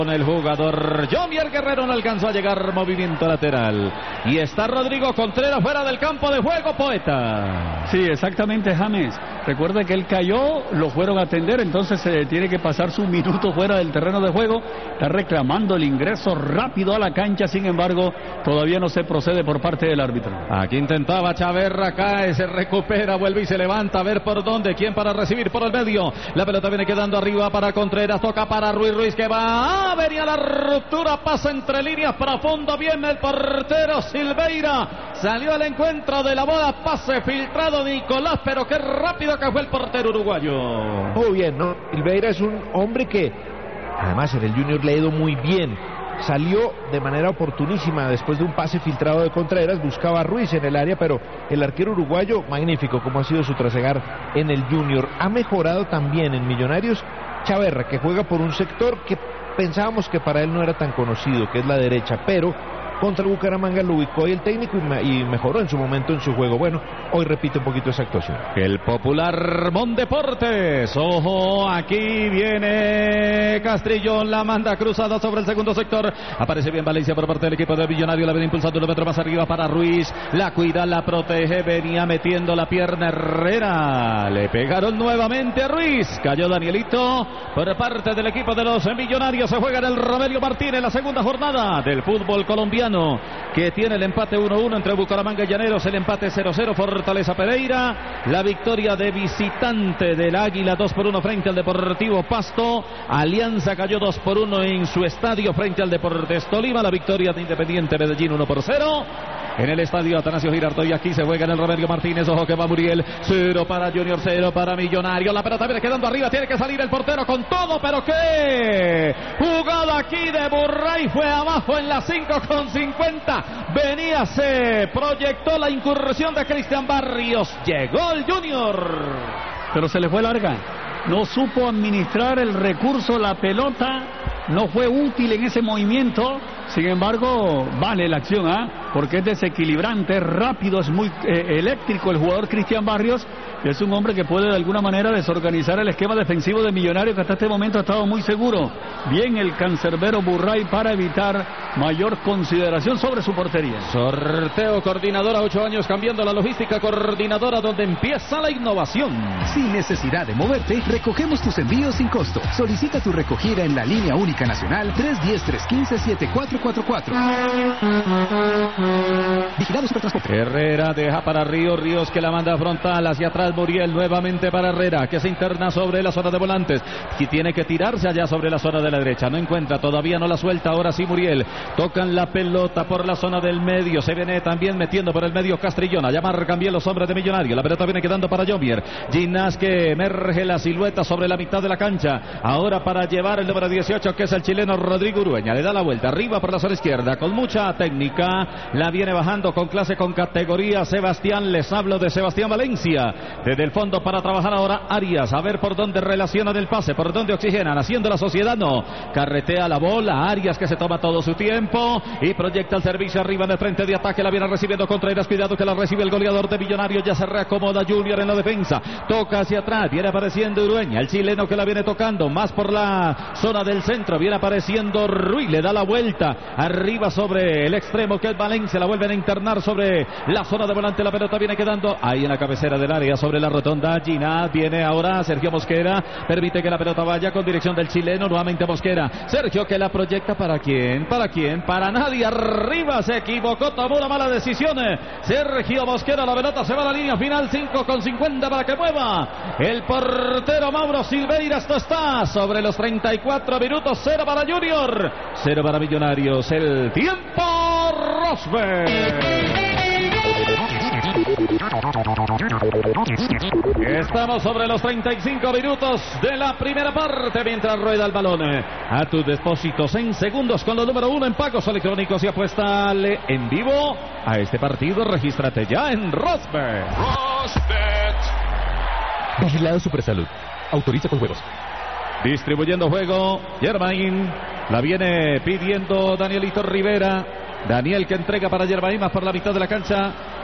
Con el jugador Jomier Guerrero no alcanzó a llegar, movimiento lateral. Y está Rodrigo Contreras fuera del campo de juego, Poeta. Sí, exactamente, James. Recuerda que él cayó, lo fueron a atender, entonces tiene que pasar su minuto fuera del terreno de juego. Está reclamando el ingreso rápido a la cancha, sin embargo, todavía no se procede por parte del árbitro. Aquí intentaba Chaverra, cae, se recupera, vuelve y se levanta, a ver por dónde, quién para recibir por el medio. La pelota viene quedando arriba para Contreras, toca para Ruiz que va. Venía la ruptura, pasa entre líneas profundo, viene el portero Silveira, salió al encuentro de la bola, pase filtrado Nicolás, pero qué rápido que fue el portero uruguayo. Muy bien, ¿no? Silveira es un hombre que además en el Junior le ha ido muy bien. Salió de manera oportunísima después de un pase filtrado de Contreras, buscaba a Ruiz en el área, pero el arquero uruguayo, magnífico como ha sido su trasegar en el Junior. Ha mejorado también en Millonarios Chaverra, que juega por un sector que pensábamos que para él no era tan conocido, que es la derecha, pero contra el Bucaramanga lo ubicó y el técnico y mejoró en su momento en su juego. Bueno, hoy repite un poquito esa actuación. El popular Mondeportes. Ojo, aquí viene Castrillón, la manda cruzada sobre el segundo sector. Aparece bien Valencia por parte del equipo de Millonario, la viene impulsando 1 metro más arriba para Ruiz. La cuida, la protege, venía metiendo la pierna Herrera. Le pegaron nuevamente a Ruiz. Cayó Danielito por parte del equipo de los Millonarios. Se juega en el Romelio Martínez, la segunda jornada del fútbol colombiano, que tiene el empate 1-1 entre Bucaramanga y Llaneros, el empate 0-0 Fortaleza Pereira, la victoria de visitante del Águila 2-1 frente al Deportivo Pasto, Alianza cayó 2-1 en su estadio frente al Deportes Tolima, la victoria de Independiente Medellín 1-0 en el estadio Atanasio Girardot, y aquí se juega en el Romelio Martínez. Ojo que va Muriel, 0 para Junior, 0 para Millonario, la pelota viene quedando arriba, tiene que salir el portero con todo, pero qué jugada aquí de Burray, fue abajo en la 5:50, venía, se proyectó la incursión de Cristian Barrios, llegó el Junior, pero se le fue larga, no supo administrar el recurso, la pelota no fue útil en ese movimiento. Sin embargo, vale la acción, porque es desequilibrante, rápido, es muy eléctrico el jugador Cristian Barrios. Es un hombre que puede de alguna manera desorganizar el esquema defensivo de Millonario, que hasta este momento ha estado muy seguro. Bien el cancerbero Burray para evitar mayor consideración sobre su portería. Sorteo coordinadora, 8 años cambiando la logística coordinadora, donde empieza la innovación. Sin necesidad de moverte, recogemos tus envíos sin costo. Solicita tu recogida en la línea única nacional 310-315-7444. Vigilado Supertransporte. Herrera deja para Ríos que la manda frontal hacia atrás. Muriel nuevamente para Herrera, que se interna sobre la zona de volantes, que tiene que tirarse allá sobre la zona de la derecha, no encuentra, todavía no la suelta. Ahora sí Muriel, tocan la pelota por la zona del medio, se viene también metiendo por el medio Castrillón, allá marcan bien los hombres de Millonario, la pelota viene quedando para Jomier, Ginás que emerge la silueta sobre la mitad de la cancha, ahora para llevar el número 18, que es el chileno Rodrigo Urueña, le da la vuelta arriba por la zona izquierda, con mucha técnica, la viene bajando con clase, con categoría Sebastián, les hablo de Sebastián Valencia. Desde el fondo para trabajar ahora Arias, a ver por dónde relacionan el pase, por dónde oxigenan, haciendo la sociedad, no, carretea la bola, Arias que se toma todo su tiempo y proyecta el servicio arriba en el frente de ataque, la viene recibiendo Contreras, cuidado que la recibe el goleador de Millonario, ya se reacomoda Junior en la defensa, toca hacia atrás, viene apareciendo Urueña, el chileno que la viene tocando, más por la zona del centro, viene apareciendo Ruiz, le da la vuelta, arriba sobre el extremo que es Valencia, la vuelven a internar sobre la zona de volante, la pelota viene quedando ahí en la cabecera del área, sobre la rotonda, Gina, viene ahora Sergio Mosquera, permite que la pelota vaya con dirección del chileno, nuevamente Mosquera, Sergio que la proyecta, ¿para quién? Para nadie, arriba, se equivocó, tomó una mala decisión, Sergio Mosquera, la pelota se va a la línea final, 5:50 para que mueva el portero Mauro Silveira, esto está sobre los 34 minutos, 0 para Junior, 0 para Millonarios, el tiempo Rosberg. Estamos sobre los 35 minutos de la primera parte, mientras rueda el balón. A tus depósitos en segundos con lo número 1 en pagos electrónicos y apuéstale en vivo a este partido. Regístrate ya en Rosberg. Vigilado Supersalud. Autoriza con juegos. Distribuyendo juego, Germain. La viene pidiendo Danielito Rivera. Daniel que entrega para Germain, más por la mitad de la cancha.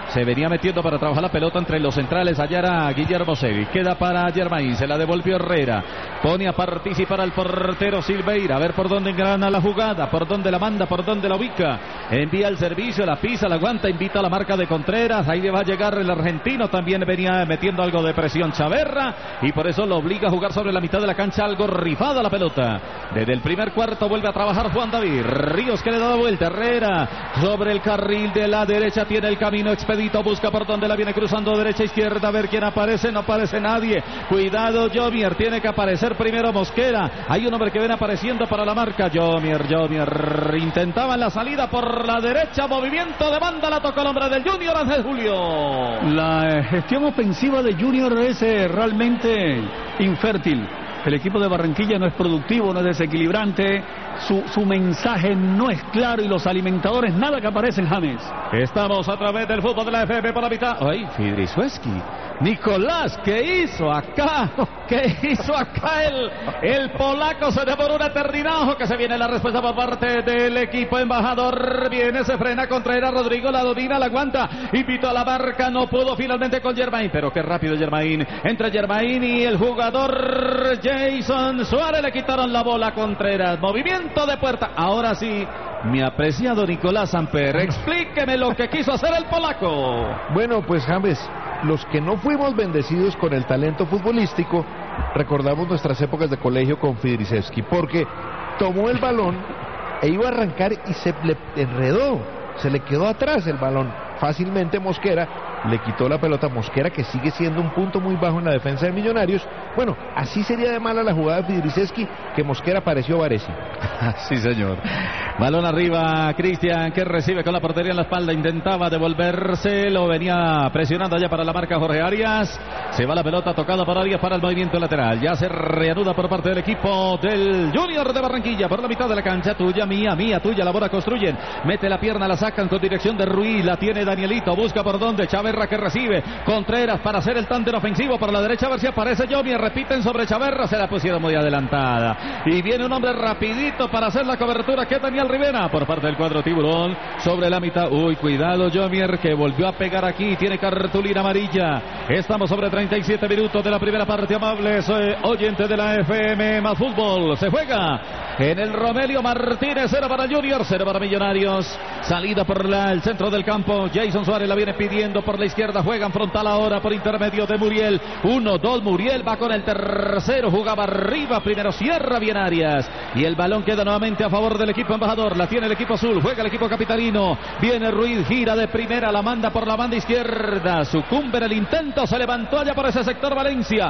se venía metiendo para trabajar la pelota entre los centrales. Allá era Guillermo Sevi, queda para Germain, se la devolvió Herrera, pone a participar al portero Silveira, a ver por dónde engrana la jugada, por dónde la manda, por dónde la ubica, envía el servicio, la pisa, la aguanta, invita a la marca de Contreras, ahí le va a llegar el argentino, también venía metiendo algo de presión Chaverra, y por eso lo obliga a jugar sobre la mitad de la cancha, algo rifada la pelota. Desde el primer cuarto vuelve a trabajar Juan David Ríos, que le da la vuelta, Herrera sobre el carril de la derecha, tiene el camino expedito, busca por donde la viene cruzando derecha izquierda, a ver quién aparece, no aparece nadie, cuidado Jomier, tiene que aparecer primero Mosquera, hay un hombre que viene apareciendo para la marca, Jomier, intentaba la salida por la derecha, movimiento de banda, la toca el hombre del Junior, Ángel Julio. La gestión ofensiva de Junior es realmente infértil. El equipo de Barranquilla no es productivo, no es desequilibrante, su mensaje no es claro y los alimentadores nada que aparecen, James. Estamos a través del fútbol de la FP por la mitad. ¡Ay, Fidriszueski! Nicolás, ¿qué hizo acá? ¿Qué hizo acá el polaco? Se demoró una eternidad. Ojo que se viene la respuesta por parte del equipo embajador. Viene, se frena Contreras, Rodrigo la domina, la aguanta. Invitó a la marca, no pudo finalmente con Germain. Pero qué rápido Germain. Entre Germain y el jugador Jason Suárez le quitaron la bola a Contreras. Movimiento de puerta. Ahora sí, mi apreciado Nicolás Samper, explíqueme lo que quiso hacer el polaco. Bueno, pues James, los que no fuimos bendecidos con el talento futbolístico, recordamos nuestras épocas de colegio con Fidrisevski, porque tomó el balón e iba a arrancar y se le enredó, se le quedó atrás el balón. Fácilmente Mosquera le quitó la pelota. Mosquera, que sigue siendo un punto muy bajo en la defensa de Millonarios. Bueno, así sería de mala la jugada de Fidrisevski, que Mosquera pareció Varesi. Sí, señor. Balón arriba, Cristian, que recibe con la portería en la espalda, intentaba devolverse, lo venía presionando allá para la marca Jorge Arias. Se va la pelota tocada por Arias para el movimiento lateral. Ya se reanuda por parte del equipo del Junior de Barranquilla por la mitad de la cancha. Tuya, mía, tuya, la bola construyen. Mete la pierna, la sacan con dirección de Ruiz, la tiene Danielito, busca por donde, Chaverra que recibe, Contreras para hacer el tándem ofensivo por la derecha, a ver si aparece Jomier, repiten sobre Chaverra, se la pusieron muy adelantada, y viene un hombre rapidito para hacer la cobertura, que Daniel Rivera, por parte del cuadro tiburón, sobre la mitad, uy, cuidado Jomier, que volvió a pegar aquí, tiene cartulina amarilla, estamos sobre 37 minutos de la primera parte, amables oyentes de la FM más fútbol, se juega en el Romelio Martínez, 0 para Junior, 0 para Millonarios, salida por el centro del campo, Jason Suárez la viene pidiendo por la izquierda, juegan frontal ahora por intermedio de Muriel, 1-2, Muriel va con el tercero, jugaba arriba, primero cierra bien Arias, y el balón queda nuevamente a favor del equipo embajador, la tiene el equipo azul, juega el equipo capitalino, viene Ruiz, gira de primera, la manda por la banda izquierda, sucumbe en el intento, se levantó allá por ese sector Valencia,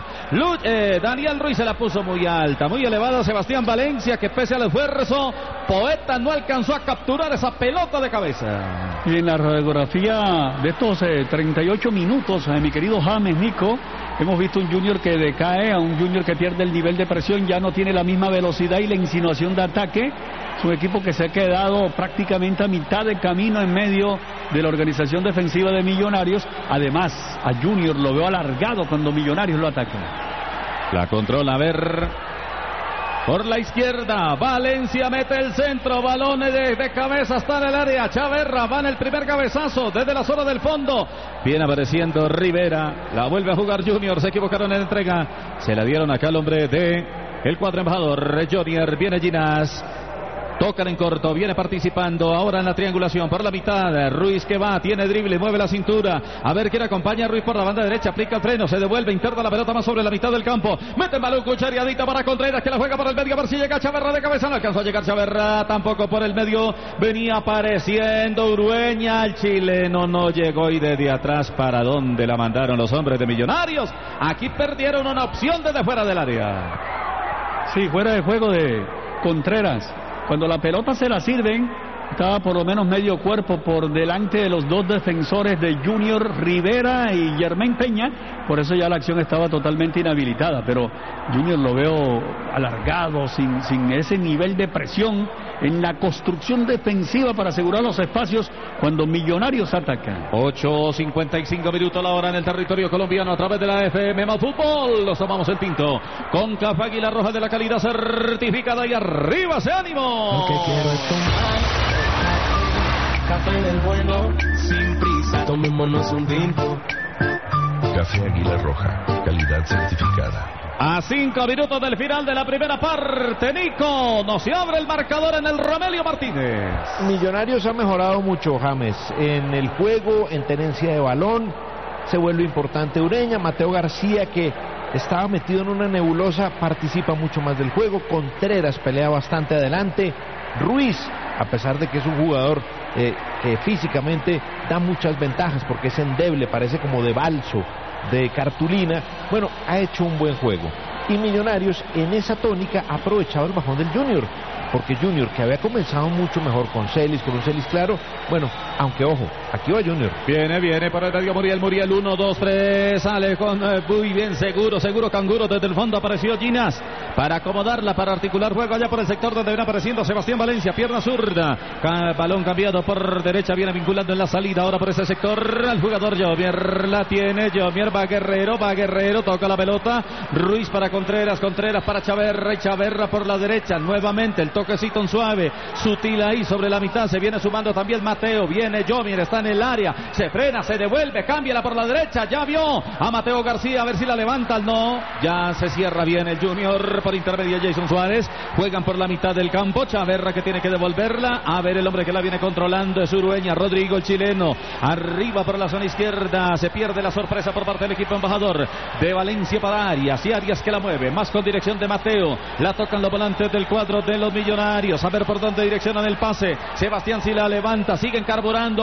Daniel Ruiz se la puso muy alta, muy elevada, Sebastián Valencia, que pese al esfuerzo, Poeta no alcanzó a capturar esa pelota de cabeza. Y en la radiografía de estos 38 minutos, mi querido James, Nico, hemos visto un Junior que decae, a un Junior que pierde el nivel de presión, ya no tiene la misma velocidad y la insinuación de ataque. Es un equipo que se ha quedado prácticamente a mitad de camino en medio de la organización defensiva de Millonarios. Además, a Junior lo veo alargado cuando Millonarios lo ataca. La controla, a ver... Por la izquierda, Valencia mete el centro, balones de cabeza, está en el área, Chaverra va en el primer cabezazo desde la zona del fondo, viene apareciendo Rivera, la vuelve a jugar Junior, se equivocaron en la entrega, se la dieron acá al hombre de el cuadro embajador, Junior, viene Ginás, tocan en corto, viene participando ahora en la triangulación por la mitad, Ruiz que va, tiene drible, mueve la cintura, a ver quién acompaña a Ruiz por la banda derecha, aplica el freno, se devuelve, interna la pelota más sobre la mitad del campo, mete el balón cuchariadita para Contreras, que la juega por el medio, a ver si llega Chaverra de cabeza, no alcanzó a llegar Chaverra, tampoco por el medio, venía apareciendo Urueña, el chileno no llegó, y desde atrás, ¿para dónde la mandaron los hombres de Millonarios? Aquí perdieron una opción desde fuera del área. Sí, fuera de juego de Contreras. Cuando la pelota se la sirven, estaba por lo menos medio cuerpo por delante de los dos defensores de Junior, Rivera y Germain Peña, por eso ya la acción estaba totalmente inhabilitada, pero Junior lo veo alargado, sin ese nivel de presión en la construcción defensiva para asegurar los espacios cuando Millonarios atacan. 8:55 minutos la hora en el territorio colombiano a través de la FM más fútbol. Los tomamos el tinto con Café Águila Roja de la calidad certificada, y arriba ese ánimo. Lo que quiero es tomar Café del bueno, sin prisa, tomémonos un tinto. Café Águila Roja, calidad certificada. A 5 minutos del final de la primera parte, Nico, nos se abre el marcador en el Romelio Martínez. Millonarios ha mejorado mucho, James, en el juego, en tenencia de balón, se vuelve importante Ureña. Mateo García, que estaba metido en una nebulosa, participa mucho más del juego. Contreras pelea bastante adelante. Ruiz, a pesar de que es un jugador que físicamente da muchas ventajas porque es endeble, parece como de balso, de cartulina, bueno, ha hecho un buen juego. Y Millonarios en esa tónica ha aprovechado el bajón del Junior, porque Junior, que había comenzado mucho mejor con Celis, con un Celis claro, bueno, aunque ojo, aquí va Junior. Viene por el medio Muriel, 1, 2, 3, sale con muy bien, seguro Canguro, desde el fondo apareció Ginás, para acomodarla, para articular juego allá por el sector donde viene apareciendo Sebastián Valencia, pierna zurda, balón cambiado por derecha, viene vinculando en la salida, ahora por ese sector, al jugador Jomier, la tiene, Jomier va Guerrero, toca la pelota, Ruiz para Contreras para Chaverra, y Chaverra por la derecha, nuevamente el toquecito en suave, sutil ahí sobre la mitad, se viene sumando también Mateo, viene Jomier, está en el área, se frena, se devuelve, cámbiala por la derecha, ya vio a Mateo García, a ver si la levanta, no, ya se cierra bien el Junior, por intermedio Jason Suárez, juegan por la mitad del campo, Chaverra que tiene que devolverla, a ver el hombre que la viene controlando es Urueña, Rodrigo el chileno, arriba por la zona izquierda, se pierde la sorpresa por parte del equipo embajador, de Valencia para Arias, y Arias que la mueve, más con dirección de Mateo, la tocan los volantes del cuadro de los Millonarios, a ver por dónde direccionan el pase, Sebastián si la levanta, siguen carburando,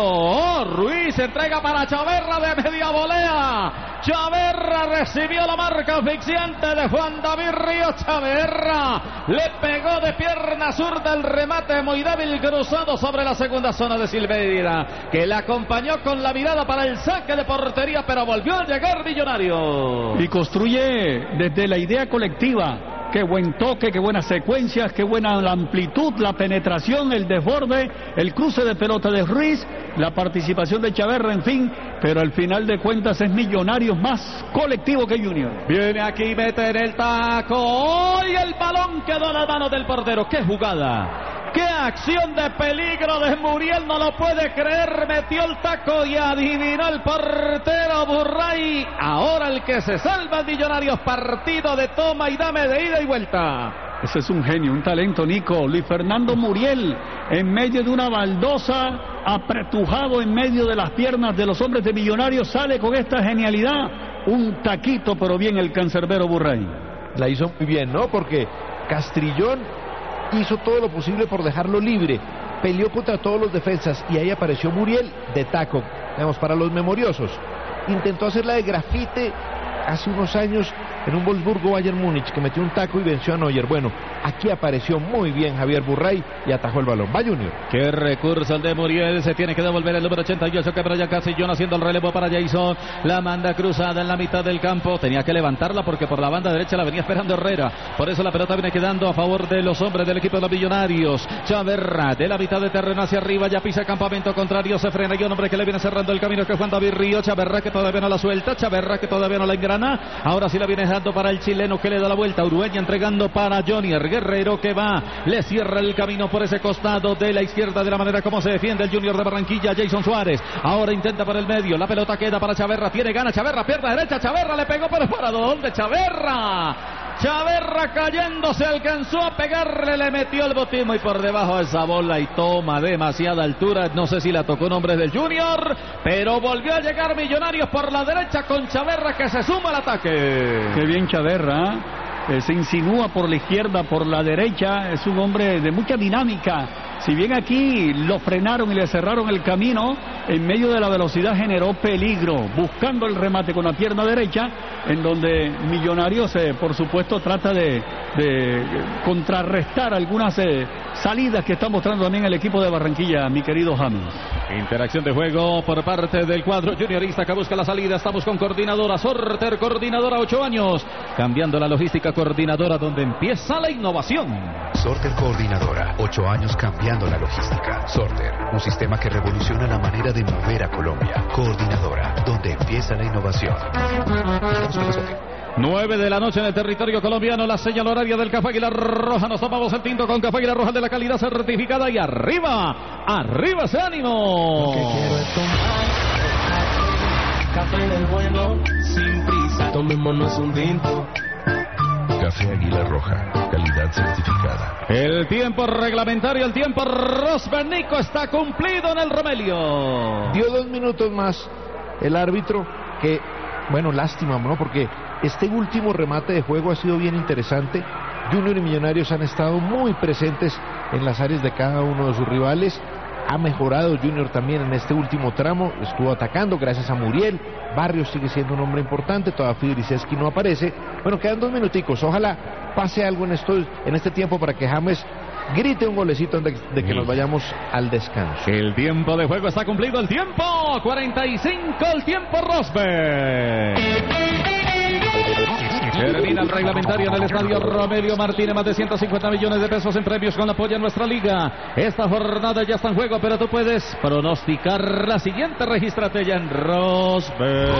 Ruiz entrega para Chaverra de media volea, Chaverra recibió la marca asfixiante de Juan David Ríos, Chaverra le pegó de pierna zurda el remate muy débil cruzado sobre la segunda zona de Silveira, que la acompañó con la mirada para el saque de portería, pero volvió a llegar Millonario. Y construye desde la idea colectiva. Qué buen toque, qué buenas secuencias, qué buena la amplitud, la penetración, el desborde, el cruce de pelota de Ruiz, la participación de Chaverra, en fin, pero al final de cuentas es Millonarios más colectivo que Junior. Viene aquí, mete en el taco, ¡y el balón quedó en la mano del portero! ¡Qué jugada! ¡Qué acción de peligro de Muriel! No lo puede creer, metió el taco y adivinó el portero Burray. Ahora el que se salva el Millonarios, partido de toma y dame de ida y vuelta. Ese es un genio, un talento, Nico. Luis Fernando Muriel, en medio de una baldosa, apretujado en medio de las piernas de los hombres de Millonarios, sale con esta genialidad. Un taquito, pero bien el cancerbero Burray. La hizo muy bien, ¿no? Porque Castrillón hizo todo lo posible por dejarlo libre, peleó contra todos los defensas y ahí apareció Muriel de taco, digamos, para los memoriosos. Intentó hacerla de grafite hace unos años en un Wolfsburgo Bayern Múnich, que metió un taco y venció a Neuer. Bueno, aquí apareció muy bien Javier Burray y atajó el balón. Va Junior. Qué recurso el de Muriel, se tiene que devolver el número 88, que Brian Casillón haciendo el relevo para Jason, la manda cruzada en la mitad del campo, tenía que levantarla porque por la banda derecha la venía esperando Herrera, por eso la pelota viene quedando a favor de los hombres del equipo de los Millonarios. Chaverra de la mitad de terreno hacia arriba, ya pisa campamento contrario, se frena y un hombre que le viene cerrando el camino, que es Juan David Ríos. Chaverra que todavía no la suelta, Chaverra que todavía no la engrana, ahora sí la viene dando para el chileno que le da la vuelta, Urueña entregando para Jonier, Guerrero que va, le cierra el camino por ese costado de la izquierda, de la manera como se defiende el Junior de Barranquilla. Jason Suárez ahora intenta para el medio, la pelota queda para Chaverra, tiene gana Chaverra, pierna derecha, Chaverra le pegó, pero ¿para dónde? Chaverra cayéndose, alcanzó a pegarle, le metió el botismo y por debajo de esa bola y toma demasiada altura, no sé si la tocó un hombre del Junior, pero volvió a llegar Millonarios por la derecha con Chaverra que se suma al ataque. Qué bien Chaverra, se insinúa por la izquierda, por la derecha, es un hombre de mucha dinámica. Si bien aquí lo frenaron y le cerraron el camino, en medio de la velocidad generó peligro, buscando el remate con la pierna derecha, en donde Millonarios, por supuesto, trata de contrarrestar algunas salidas que está mostrando también el equipo de Barranquilla, mi querido James. Interacción de juego por parte del cuadro juniorista que busca la salida. Estamos con Coordinadora Sorter, Coordinadora 8 años, cambiando la logística. Coordinadora, donde empieza la innovación. Sorter Coordinadora, 8 años cambiando la logística. Sorter, un sistema que revoluciona la manera de mover a Colombia. Coordinadora, donde empieza la innovación. 9 de la noche en el territorio colombiano, la señal horaria del Café Águila Roja. Nos tomamos el tinto con Café Águila Roja de la calidad certificada y arriba. arriba ese ánimo. Lo que quiero es tomar café del bueno, sin prisa. Tomémonos un tinto. Café Águila Roja, calidad certificada. El tiempo reglamentario, el tiempo Rosbernico está cumplido en el Romelio. Dio 2 minutos más el árbitro, que, bueno, lástima, ¿no? Porque este último remate de juego ha sido bien interesante. Junior y Millonarios han estado muy presentes en las áreas de cada uno de sus rivales. Ha mejorado Junior también en este último tramo, estuvo atacando gracias a Muriel. Barrios sigue siendo un hombre importante, todavía Fidriceski no aparece. Bueno, quedan 2 minuticos, ojalá pase algo en este tiempo para que James grite un golecito antes de que nos vayamos al descanso. El tiempo de juego está cumplido, el tiempo 45, el tiempo Rosberg. Termina el reglamentario en el estadio Romelio Martínez. Más de 150 millones de pesos en premios con la apoyo a nuestra liga. Esta jornada ya está en juego, pero tú puedes pronosticar la siguiente. Regístrate ya en Rosbet.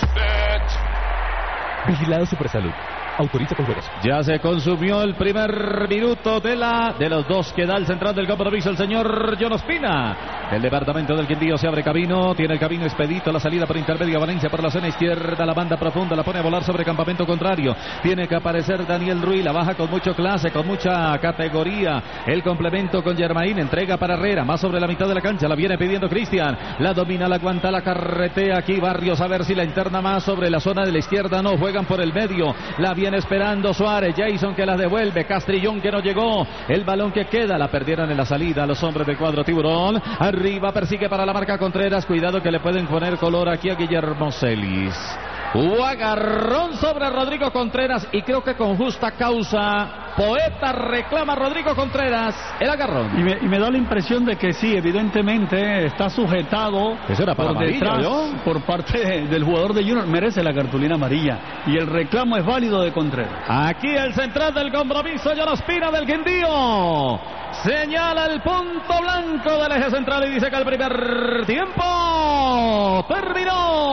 Vigilado Supersalud. Autoriza con juegos. Ya se consumió el primer minuto de los dos que da el central del compromiso, el señor John Ospina. El departamento del Quindío se abre camino, tiene el camino expedito, la salida por intermedio Valencia por la zona izquierda, la banda profunda la pone a volar sobre campamento contrario. Tiene que aparecer Daniel Ruiz, la baja con mucho clase, con mucha categoría. El complemento con Germain, entrega para Herrera, más sobre la mitad de la cancha, la viene pidiendo Cristian, la domina, la aguanta, la carretea aquí Barrios, a ver si la interna más sobre la zona de la izquierda, no, juegan por el medio, la viene esperando Suárez, Jason que la devuelve, Castrillón que no llegó, el balón que queda, la perdieron en la salida los hombres del cuadro Tiburón, arriba persigue para la marca Contreras, cuidado que le pueden poner color aquí a Guillermo Celis. Hubo agarrón sobre Rodrigo Contreras y creo que con justa causa. Poeta reclama a Rodrigo Contreras el agarrón. Y me da la impresión de que sí, evidentemente está sujetado por detrás por parte del jugador de Junior. Merece la cartulina amarilla y el reclamo es válido de Contreras. Aquí el central del compromiso, John Ospina del Quindío. Señala el punto blanco del eje central y dice que el primer tiempo terminó.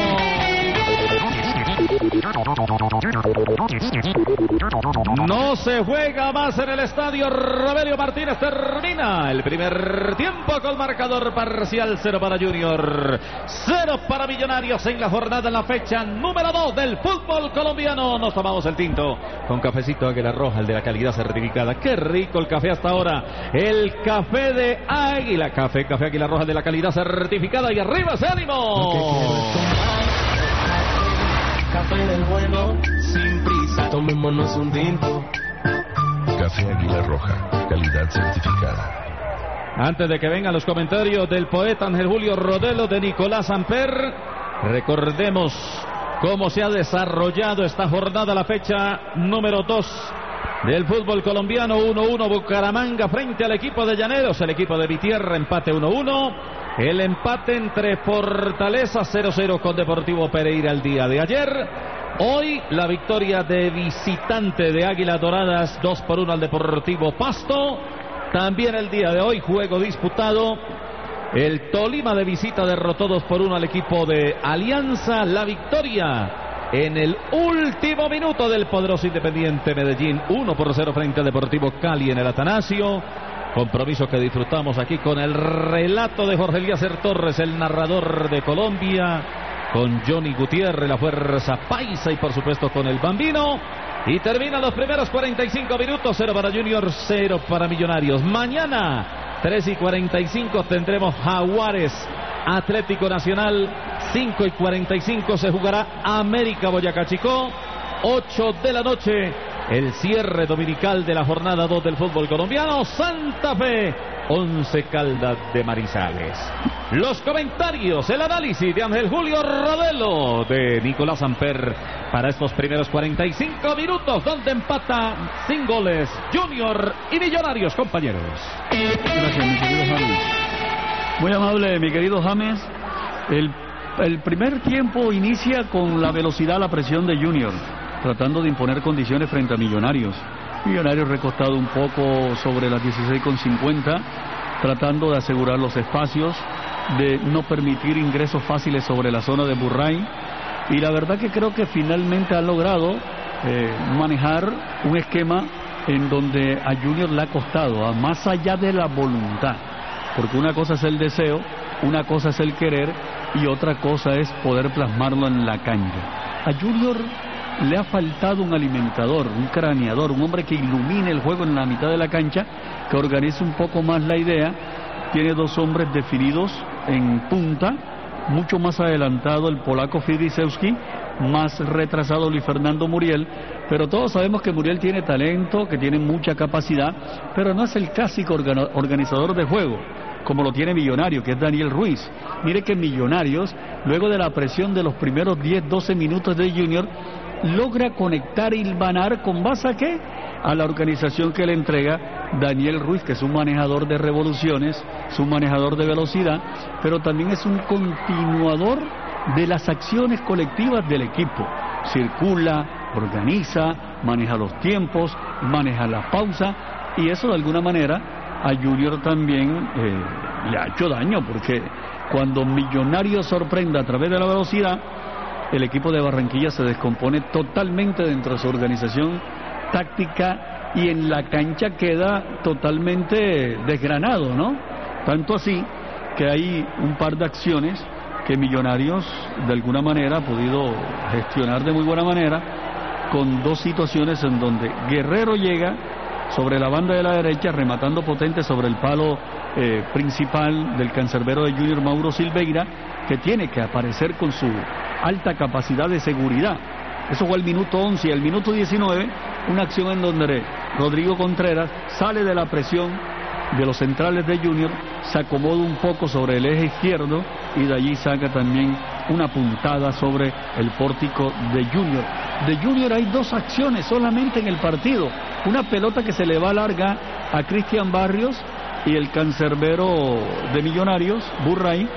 No se juega más en el estadio Romelio Martínez. Termina el primer tiempo con marcador parcial, 0 para Junior, 0 para Millonarios en la jornada, en la fecha número 2 del fútbol colombiano. Nos tomamos el tinto con cafecito Águila Roja, el de la calidad certificada. Qué rico el café hasta ahora. El café de Águila, café Águila Roja de la calidad certificada. Y arriba ese ánimo. Café del bueno, sin prisa. Tomémonos un tinto. Café Águila Roja, calidad certificada. Antes de que vengan los comentarios del poeta Ángel Julio Rodelo, de Nicolás Amper, recordemos cómo se ha desarrollado esta jornada, la fecha número 2 del fútbol colombiano. 1-1 Bucaramanga frente al equipo de Llaneros, el equipo de Vitierra, empate 1-1. El empate entre Fortaleza 0-0 con Deportivo Pereira el día de ayer. Hoy la victoria de visitante de Águilas Doradas 2-1 al Deportivo Pasto. También el día de hoy juego disputado. El Tolima de visita derrotó 2-1 al equipo de Alianza. La victoria en el último minuto del poderoso Independiente Medellín 1-0 frente al Deportivo Cali en el Atanasio. Compromiso que disfrutamos aquí con el relato de Jorge Eliezer Torres, el narrador de Colombia, con Johnny Gutiérrez, la fuerza paisa, y por supuesto con el Bambino. Y terminan los primeros 45 minutos, 0 para Junior, 0 para Millonarios. Mañana, 3:45, tendremos Jaguares Atlético Nacional. 5:45 se jugará América Boyacá Chicó. 8 de la noche, el cierre dominical de la jornada 2 del fútbol colombiano. Santa Fe, 11 Caldas de Manizales. Los comentarios, el análisis de Ángel Julio Rodelo, de Nicolás Amper, para estos primeros 45 minutos, donde empata sin goles Junior y Millonarios, compañeros. Gracias, mi querido James. Muy amable, mi querido James. El primer tiempo inicia con la velocidad, la presión de Junior, tratando de imponer condiciones frente a Millonarios. Millonarios recostado un poco sobre las 16:50, tratando de asegurar los espacios, de no permitir ingresos fáciles sobre la zona de Burray. Y la verdad que creo que finalmente han logrado manejar un esquema en donde a Junior le ha costado, más allá de la voluntad. porque una cosa es el deseo, una cosa es el querer y otra cosa es poder plasmarlo en la cancha. A Junior le ha faltado un alimentador, un craneador, un hombre que ilumine el juego en la mitad de la cancha, que organice un poco más la idea. Tiene dos hombres definidos en punta, mucho más adelantado el polaco Fidrisewski, más retrasado Luis Fernando Muriel, pero todos sabemos que Muriel tiene talento, que tiene mucha capacidad, pero no es el clásico organizador de juego, como lo tiene Millonario, que es Daniel Ruiz. Mire que Millonarios, luego de la presión de los primeros 10-12 minutos de Junior, logra conectar y hilvanar con base a ¿qué? A la organización que le entrega Daniel Ruiz, que es un manejador de revoluciones, es un manejador de velocidad, pero también es un continuador de las acciones colectivas del equipo. Circula, organiza, maneja los tiempos, maneja la pausa, y eso de alguna manera a Junior también le ha hecho daño, porque cuando Millonarios sorprende a través de la velocidad, el equipo de Barranquilla se descompone totalmente dentro de su organización táctica y en la cancha queda totalmente desgranado, ¿no? Tanto así que hay un par de acciones que Millonarios de alguna manera ha podido gestionar de muy buena manera, con dos situaciones en donde Guerrero llega sobre la banda de la derecha rematando potente sobre el palo principal del cancerbero de Junior, Mauro Silveira, que tiene que aparecer con su alta capacidad de seguridad. Eso fue al minuto 11 y al minuto 19, una acción en donde Rodrigo Contreras sale de la presión de los centrales de Junior, se acomoda un poco sobre el eje izquierdo y de allí saca también una puntada sobre el pórtico de Junior. De Junior hay dos acciones solamente en el partido, una pelota que se le va larga a Cristian Barrios y el cancerbero de Millonarios, Burray,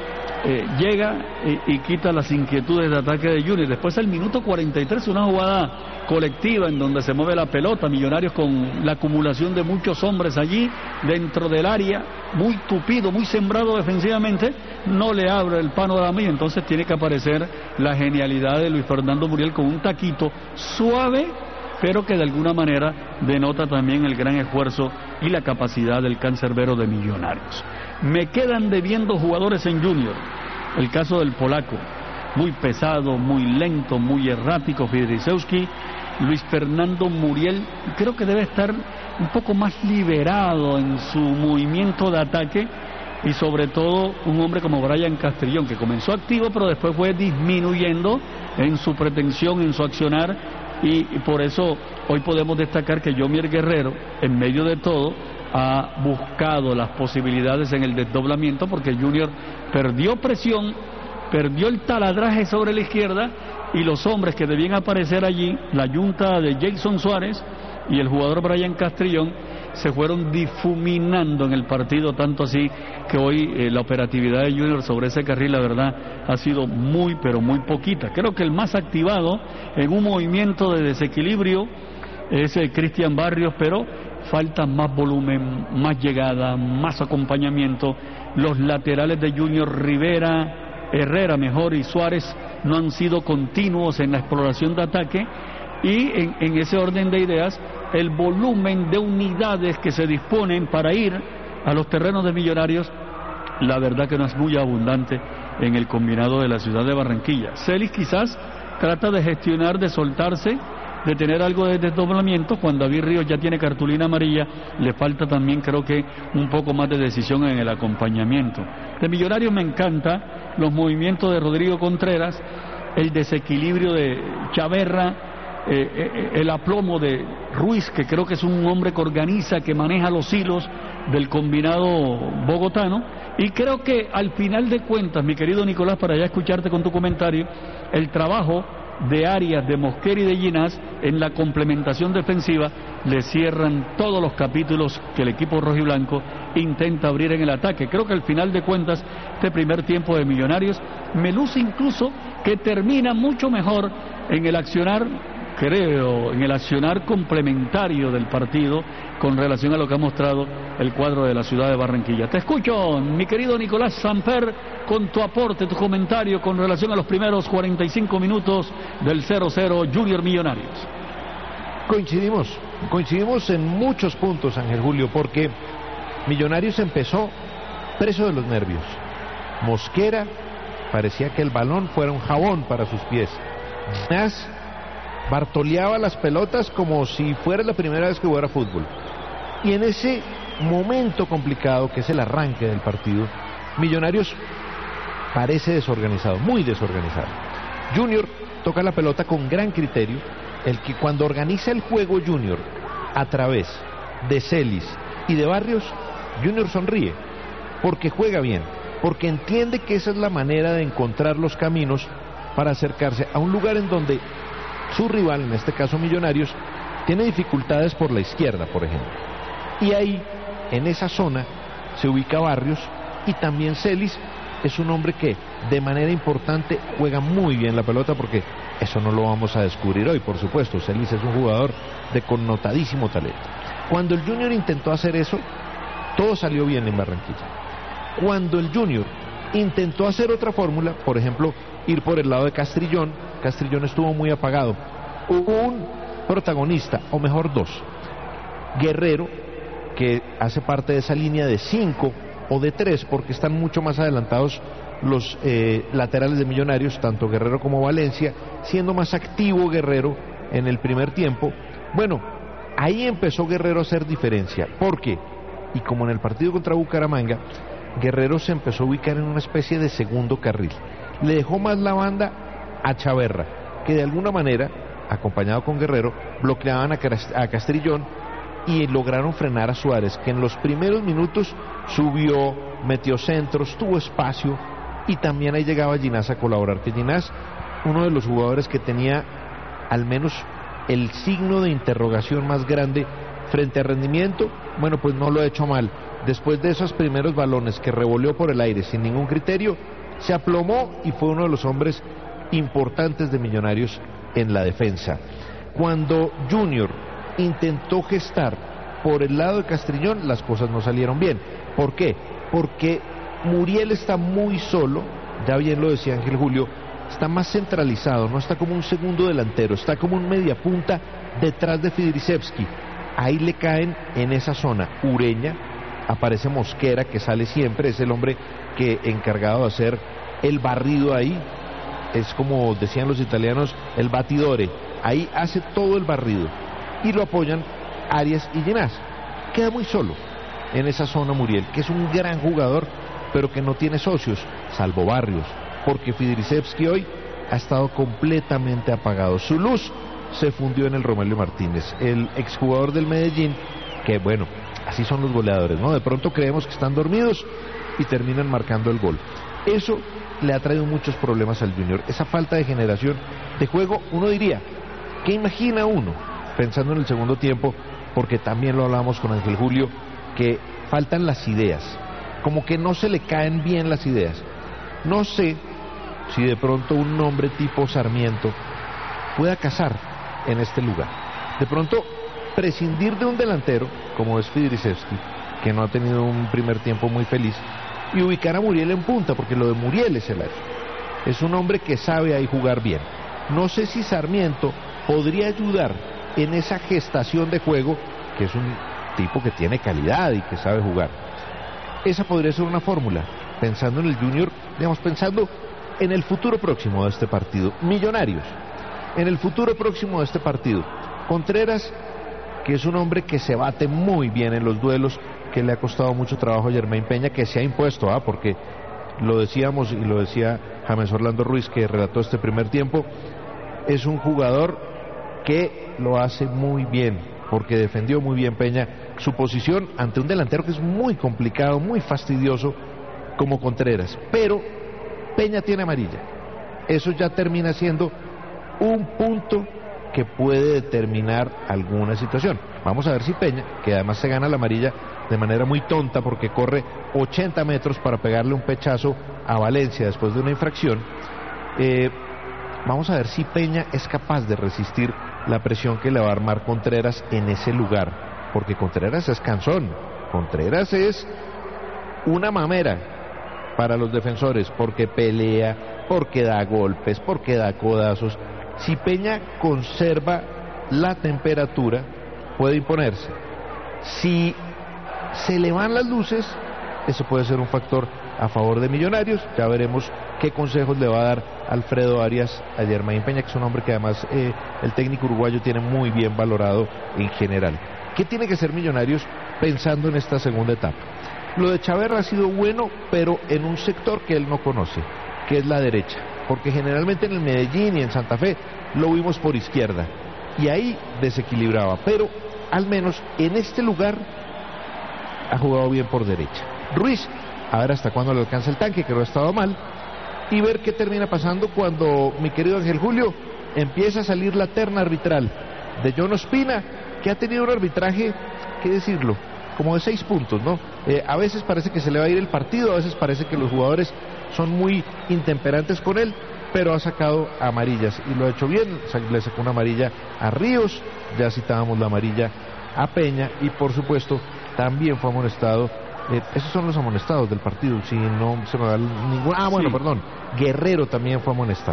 llega y quita las inquietudes de ataque de Junior. Después al minuto 43 una jugada colectiva en donde se mueve la pelota, Millonarios con la acumulación de muchos hombres allí dentro del área, muy tupido, muy sembrado defensivamente, no le abre el panorama y entonces tiene que aparecer la genialidad de Luis Fernando Muriel con un taquito suave, pero que de alguna manera denota también el gran esfuerzo y la capacidad del cancerbero de Millonarios. Me quedan debiendo jugadores en Junior. El caso del polaco, muy pesado, muy lento, muy errático, Fidrisewski. Luis Fernando Muriel, creo que debe estar un poco más liberado en su movimiento de ataque, y sobre todo un hombre como Brian Castrillón, que comenzó activo pero después fue disminuyendo en su pretensión, en su accionar, y por eso hoy podemos destacar que Yomier Guerrero, en medio de todo, ha buscado las posibilidades en el desdoblamiento, porque Junior perdió presión, perdió el taladraje sobre la izquierda, y los hombres que debían aparecer allí, la yunta de Jason Suárez y el jugador Brian Castrillón, se fueron difuminando en el partido, tanto así que hoy la operatividad de Junior sobre ese carril, la verdad, ha sido muy pero muy poquita. Creo que el más activado en un movimiento de desequilibrio es Cristian Barrios, pero falta más volumen, más llegada, más acompañamiento. Los laterales de Junior, Rivera, Herrera mejor y Suárez, no han sido continuos en la exploración de ataque, y en ese orden de ideas, el volumen de unidades que se disponen para ir a los terrenos de Millonarios, la verdad que no es muy abundante en el combinado de la ciudad de Barranquilla. Celis quizás trata de gestionar, de soltarse, de tener algo de desdoblamiento. Juan David Ríos ya tiene cartulina amarilla, le falta también creo que un poco más de decisión en el acompañamiento. De Millonarios me encanta los movimientos de Rodrigo Contreras, el desequilibrio de Chaverra, el aplomo de Ruiz, que creo que es un hombre que organiza, que maneja los hilos del combinado bogotano, y creo que al final de cuentas, mi querido Nicolás, para ya escucharte con tu comentario, el trabajo de Arias, de Mosquera y de Ginás en la complementación defensiva le cierran todos los capítulos que el equipo rojiblanco intenta abrir en el ataque. Creo que al final de cuentas este primer tiempo de Millonarios me luce incluso que termina mucho mejor en el accionar, creo, en el accionar complementario del partido con relación a lo que ha mostrado el cuadro de la ciudad de Barranquilla. Te escucho, mi querido Nicolás Samper, con tu aporte, tu comentario con relación a los primeros 45 minutos del 0-0 Junior Millonarios. Coincidimos en muchos puntos, Ángel Julio, porque Millonarios empezó preso de los nervios. Mosquera parecía que el balón fuera un jabón para sus pies. Ginás bartoleaba las pelotas como si fuera la primera vez que jugara fútbol. Y en ese momento complicado que es el arranque del partido, Millonarios parece desorganizado, muy desorganizado. Junior toca la pelota con gran criterio, el que cuando organiza el juego Junior a través de Celis y de Barrios, Junior sonríe, porque juega bien, porque entiende que esa es la manera de encontrar los caminos para acercarse a un lugar en donde su rival, en este caso Millonarios, tiene dificultades por la izquierda, por ejemplo. Y ahí, en esa zona, se ubica Barrios y también Celis es un hombre que de manera importante juega muy bien la pelota, porque eso no lo vamos a descubrir hoy, por supuesto. Celis es un jugador de connotadísimo talento. Cuando el Junior intentó hacer eso, todo salió bien en Barranquilla. Cuando el Junior intentó hacer otra fórmula, por ejemplo, ir por el lado de Castrillón, Castrillón estuvo muy apagado. Hubo un protagonista, o mejor dos, Guerrero, que hace parte de esa línea de 5 o de 3, porque están mucho más adelantados los laterales de Millonarios, tanto Guerrero como Valencia, siendo más activo Guerrero en el primer tiempo. Bueno, ahí empezó Guerrero a hacer diferencia. ¿Por qué? Y como en el partido contra Bucaramanga, Guerrero se empezó a ubicar en una especie de segundo carril. Le dejó más la banda a Chaverra, que de alguna manera, acompañado con Guerrero, bloqueaban a Castrillón y lograron frenar a Suárez, que en los primeros minutos subió, metió centros, tuvo espacio, y también ahí llegaba Ginás a colaborar, que Ginás, uno de los jugadores que tenía al menos el signo de interrogación más grande frente a rendimiento, bueno, pues no lo ha hecho mal. Después de esos primeros balones que revoleó por el aire sin ningún criterio, se aplomó y fue uno de los hombres importantes de Millonarios en la defensa. Cuando Junior intentó gestar por el lado de Castrillón, las cosas no salieron bien. ¿Por qué? Porque Muriel está muy solo, ya bien lo decía Ángel Julio, está más centralizado, no está como un segundo delantero, está como un mediapunta detrás de Fidrisevski. Ahí le caen en esa zona Ureña, aparece Mosquera, que sale siempre, es el hombre que encargado de hacer el barrido ahí, es como decían los italianos, el batidore, ahí hace todo el barrido, y lo apoyan Arias y Ginás. Queda muy solo en esa zona Muriel, que es un gran jugador, pero que no tiene socios, salvo Barrios, porque Fidrisevski hoy ha estado completamente apagado. Su luz se fundió en el Romelio Martínez, el exjugador del Medellín, que bueno, así son los goleadores, ¿no? De pronto creemos que están dormidos y terminan marcando el gol. Eso le ha traído muchos problemas al Junior, esa falta de generación de juego. Uno diría, ¿qué imagina uno pensando en el segundo tiempo? Porque también lo hablamos con Ángel Julio, que faltan las ideas, como que no se le caen bien las ideas. No sé si de pronto un nombre tipo Sarmiento pueda casar en este lugar. De pronto prescindir de un delantero como es Fidrisevski, que no ha tenido un primer tiempo muy feliz, y ubicar a Muriel en punta, porque lo de Muriel es el área. Es un hombre que sabe ahí jugar bien. No sé si Sarmiento podría ayudar en esa gestación de juego, que es un tipo que tiene calidad y que sabe jugar. Esa podría ser una fórmula, pensando en el Junior, digamos, pensando en el futuro próximo de este partido. Millonarios, en el futuro próximo de este partido. Contreras, que es un hombre que se bate muy bien en los duelos, que le ha costado mucho trabajo a Germain Peña, que se ha impuesto, porque lo decíamos y lo decía James Orlando Ruiz, que relató este primer tiempo, es un jugador que lo hace muy bien, porque defendió muy bien Peña su posición ante un delantero que es muy complicado, muy fastidioso como Contreras, pero Peña tiene amarilla. Eso ya termina siendo un punto que puede determinar alguna situación. Vamos a ver si Peña, que además se gana la amarilla de manera muy tonta porque corre 80 metros para pegarle un pechazo a Valencia después de una infracción, vamos a ver si Peña es capaz de resistir la presión que le va a armar Contreras en ese lugar, porque Contreras es cansón, Contreras es una mamera para los defensores, porque pelea, porque da golpes, porque da codazos. Si Peña conserva la temperatura, puede imponerse. Si se le van las luces, Eso puede ser un factor a favor de Millonarios. Ya veremos qué consejos le va a dar Alfredo Arias a Germain Peña, que es un hombre que además el técnico uruguayo tiene muy bien valorado en general. ¿Qué tiene que ser Millonarios pensando en esta segunda etapa? Lo de Chaverra ha sido bueno, pero en un sector que él no conoce, que es la derecha, porque generalmente en el Medellín y en Santa Fe lo vimos por izquierda y ahí desequilibraba, pero al menos en este lugar ha jugado bien por derecha. Ruiz, a ver hasta cuándo le alcanza el tanque, que no ha estado mal, y ver qué termina pasando cuando mi querido Ángel Julio empieza a salir la terna arbitral de John Ospina, que ha tenido un arbitraje, qué decirlo, como de 6 puntos, ¿no? A veces parece que se le va a ir el partido, a veces parece que los jugadores son muy intemperantes con él, pero ha sacado amarillas y lo ha hecho bien. Le sacó una amarilla a Ríos, ya citábamos la amarilla a Peña y por supuesto también fue amonestado. Esos son los amonestados del partido, si no se me da ningún... perdón, Guerrero también fue amonestado.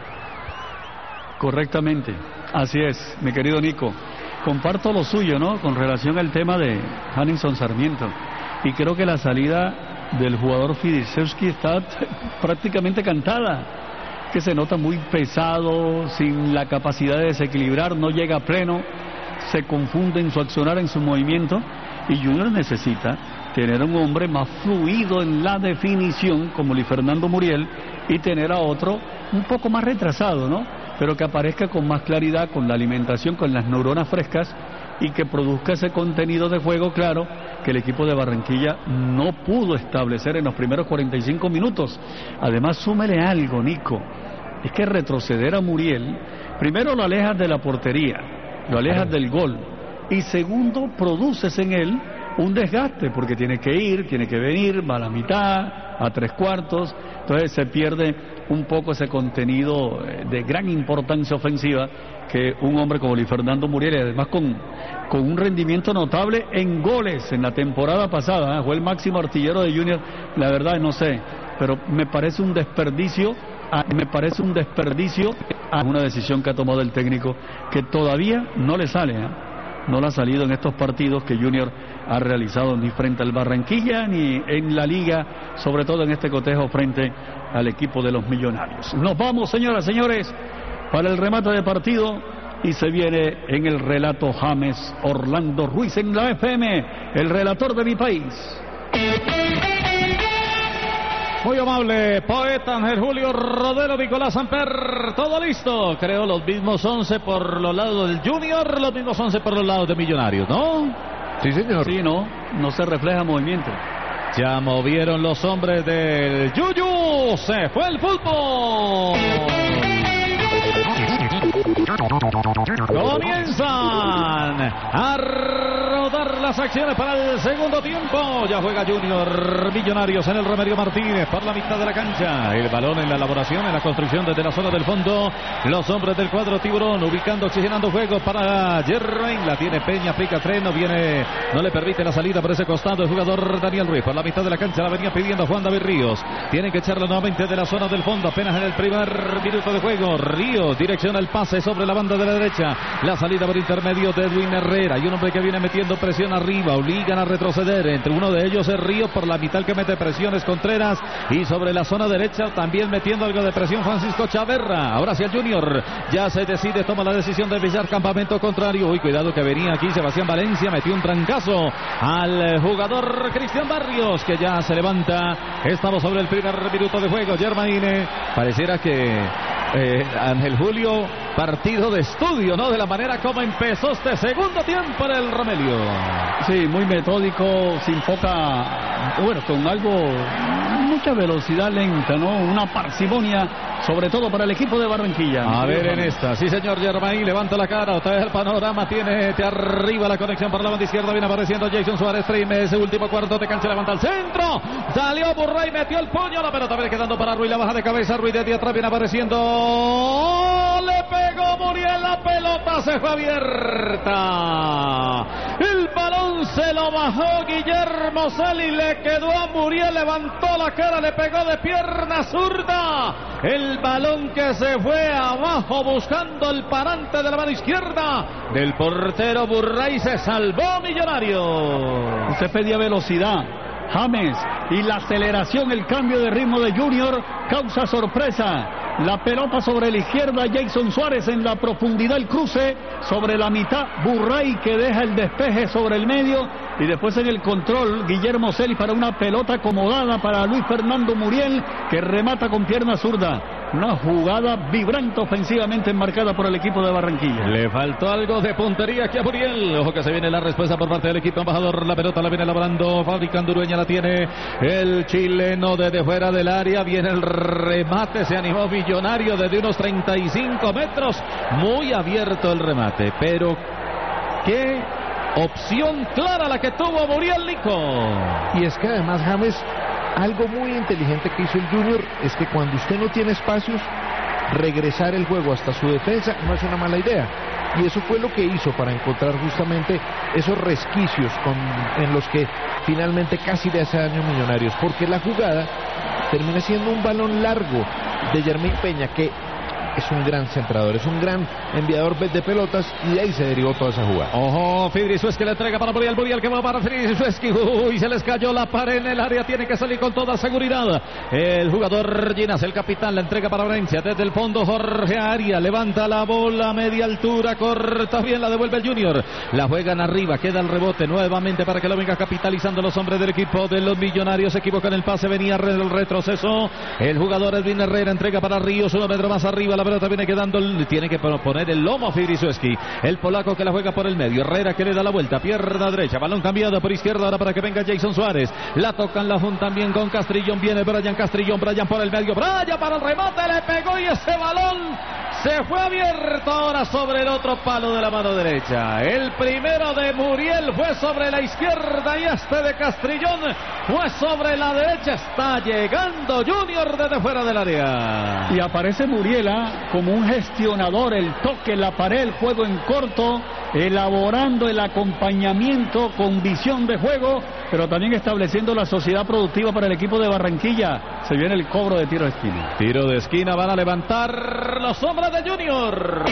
Correctamente, así es, mi querido Nico. Comparto lo suyo, ¿no? Con relación al tema de Hanninson Sarmiento. Y creo que la salida del jugador Fidisewski está prácticamente cantada. Que se nota muy pesado, sin la capacidad de desequilibrar, no llega a pleno, se confunde en su accionar, en su movimiento. Y Junior necesita tener un hombre más fluido en la definición, como Luis Fernando Muriel, y tener a otro un poco más retrasado, ¿no? Pero que aparezca con más claridad, con la alimentación, con las neuronas frescas y que produzca ese contenido de juego claro que el equipo de Barranquilla no pudo establecer en los primeros 45 minutos. Además, súmele algo, Nico, es que retroceder a Muriel, primero lo alejas de la portería, lo alejas del gol, y segundo, produces en él un desgaste, porque tiene que ir, tiene que venir, va a la mitad, a 3/4, entonces se pierde un poco ese contenido de gran importancia ofensiva que un hombre como Luis Fernando Muriel, y además con un rendimiento notable en goles en la temporada pasada, fue el máximo artillero de Junior, la verdad no sé, pero me parece un desperdicio a una decisión que ha tomado el técnico que todavía no le sale, no le ha salido en estos partidos que Junior ha realizado ni frente al Barranquilla ni en la liga, sobre todo en este cotejo frente al equipo de los Millonarios. Nos vamos, señoras, señores, para el remate de partido y se viene en el relato James Orlando Ruiz en la FM, el relator de mi país. Muy amable, poeta Ángel Julio Rodero, Nicolás Samper, todo listo. Creo los mismos 11 por los lados del Junior, los mismos 11 por los lados de Millonarios, ¿no? Sí, señor. Sí, no se refleja movimiento. Ya movieron los hombres del Yuyu, se fue el fútbol. Comienzan a rodar las acciones para el segundo tiempo. Ya juega Junior. Millonarios en el Remedio Martínez por la mitad de la cancha. El balón en la elaboración, en la construcción desde la zona del fondo. Los hombres del cuadro Tiburón ubicando, oxigenando juego para Germain. La tiene Peña, aplica freno, no le permite la salida por ese costado el jugador Daniel Ruiz. Por la mitad de la cancha la venía pidiendo Juan David Ríos. Tienen que echarlo nuevamente de la zona del fondo, apenas en el primer minuto de juego. Ríos direcciona el pase sobre la banda de la derecha. La salida por intermedio de Edwin Herrera. Y un hombre que viene metiendo presión arriba. Obligan a retroceder. Entre uno de ellos es Ríos por la mitad que mete presiones Contreras. Y sobre la zona derecha también metiendo algo de presión Francisco Chaverra. Ahora sí el Junior ya se decide, toma la decisión de Villar, campamento contrario. Uy, cuidado que venía aquí Sebastián Valencia. Metió un trancazo al jugador Cristian Barrios, que ya se levanta. Estamos sobre el primer minuto de juego. Germain, pareciera que Ángel Julio, partido de estudio, ¿no? De la manera como empezó este segundo tiempo en el Romelio. Sí, muy metódico, sin poca, con mucha velocidad lenta, ¿no? Una parsimonia, sobre todo para el equipo de Barranquilla. A ver en esta, sí señor, Germain levanta la cara, otra vez el panorama, tiene de arriba la conexión por la banda izquierda, viene apareciendo Jason Suárez, ese último cuarto de cancha, levanta al centro, salió Burray, metió el puño, la pelota viene quedando para Ruiz, la baja de cabeza, Ruiz de atrás viene apareciendo, le pegó Muriel, la pelota se fue abierta, el balón se lo bajó Guillermo Celi, le quedó a Muriel, levantó la cara, le pegó de pierna zurda, el balón que se fue abajo buscando el parante de la mano izquierda del portero Burray, se salvó Millonario. Usted pedía velocidad. James, y la aceleración, el cambio de ritmo de Junior causa sorpresa. La pelota sobre la izquierda, Jason Suárez en la profundidad, el cruce sobre la mitad, Burray que deja el despeje sobre el medio, y después en el control Guillermo Celis para una pelota acomodada para Luis Fernando Muriel, que remata con pierna zurda. Una jugada vibrante ofensivamente enmarcada por el equipo de Barranquilla. Le faltó algo de puntería aquí a Muriel. Ojo que se viene la respuesta por parte del equipo embajador. La pelota la viene elaborando fabricando Urueña, la tiene el chileno desde fuera del área. Viene el remate, se animó Millonario desde unos 35 metros. Muy abierto el remate, pero qué opción clara la que tuvo Muriel, Nico. Y es que además James, algo muy inteligente que hizo el Junior es que cuando usted no tiene espacios, regresar el juego hasta su defensa no es una mala idea. Y eso fue lo que hizo para encontrar justamente esos resquicios en los que finalmente casi le hace daño Millonarios. Porque la jugada termina siendo un balón largo de Jermaine Peña, que es un gran centrador, es un gran enviador de pelotas, y de ahí se derivó toda esa jugada. Ojo, Fidrizueski le entrega para Muriel que va para Fidrizueski. Uy, se les cayó la pared en el área, tiene que salir con toda seguridad. El jugador Ginas, el capitán, la entrega para Valencia. Desde el fondo Jorge Arias levanta la bola a media altura, corta bien, la devuelve el Junior. La juegan arriba, queda el rebote nuevamente para que lo venga capitalizando los hombres del equipo de los Millonarios. Se equivocan el pase, venía el retroceso. El jugador Edwin Herrera entrega para Ríos, 1 metro más arriba. La pelota viene quedando, tiene que poner el lomo a Fidrizuski, el polaco que la juega por el medio. Herrera que le da la vuelta, pierna derecha, balón cambiado por izquierda ahora para que venga Jason Suárez. La tocan, la juntan bien con Castrillón, viene Brian Castrillón, Brian por el medio, Brian para el remate, le pegó y ese balón se fue abierto ahora sobre el otro palo de la mano derecha. El primero de Muriel fue sobre la izquierda y este de Castrillón fue sobre la derecha. Está llegando Junior desde fuera del área. Y aparece Muriel como un gestionador, el toque, la pared, el juego en corto, elaborando el acompañamiento con visión de juego, pero también estableciendo la sociedad productiva para el equipo de Barranquilla. Se viene el cobro de tiro de esquina. Tiro de esquina, van a levantar los hombres de Junior.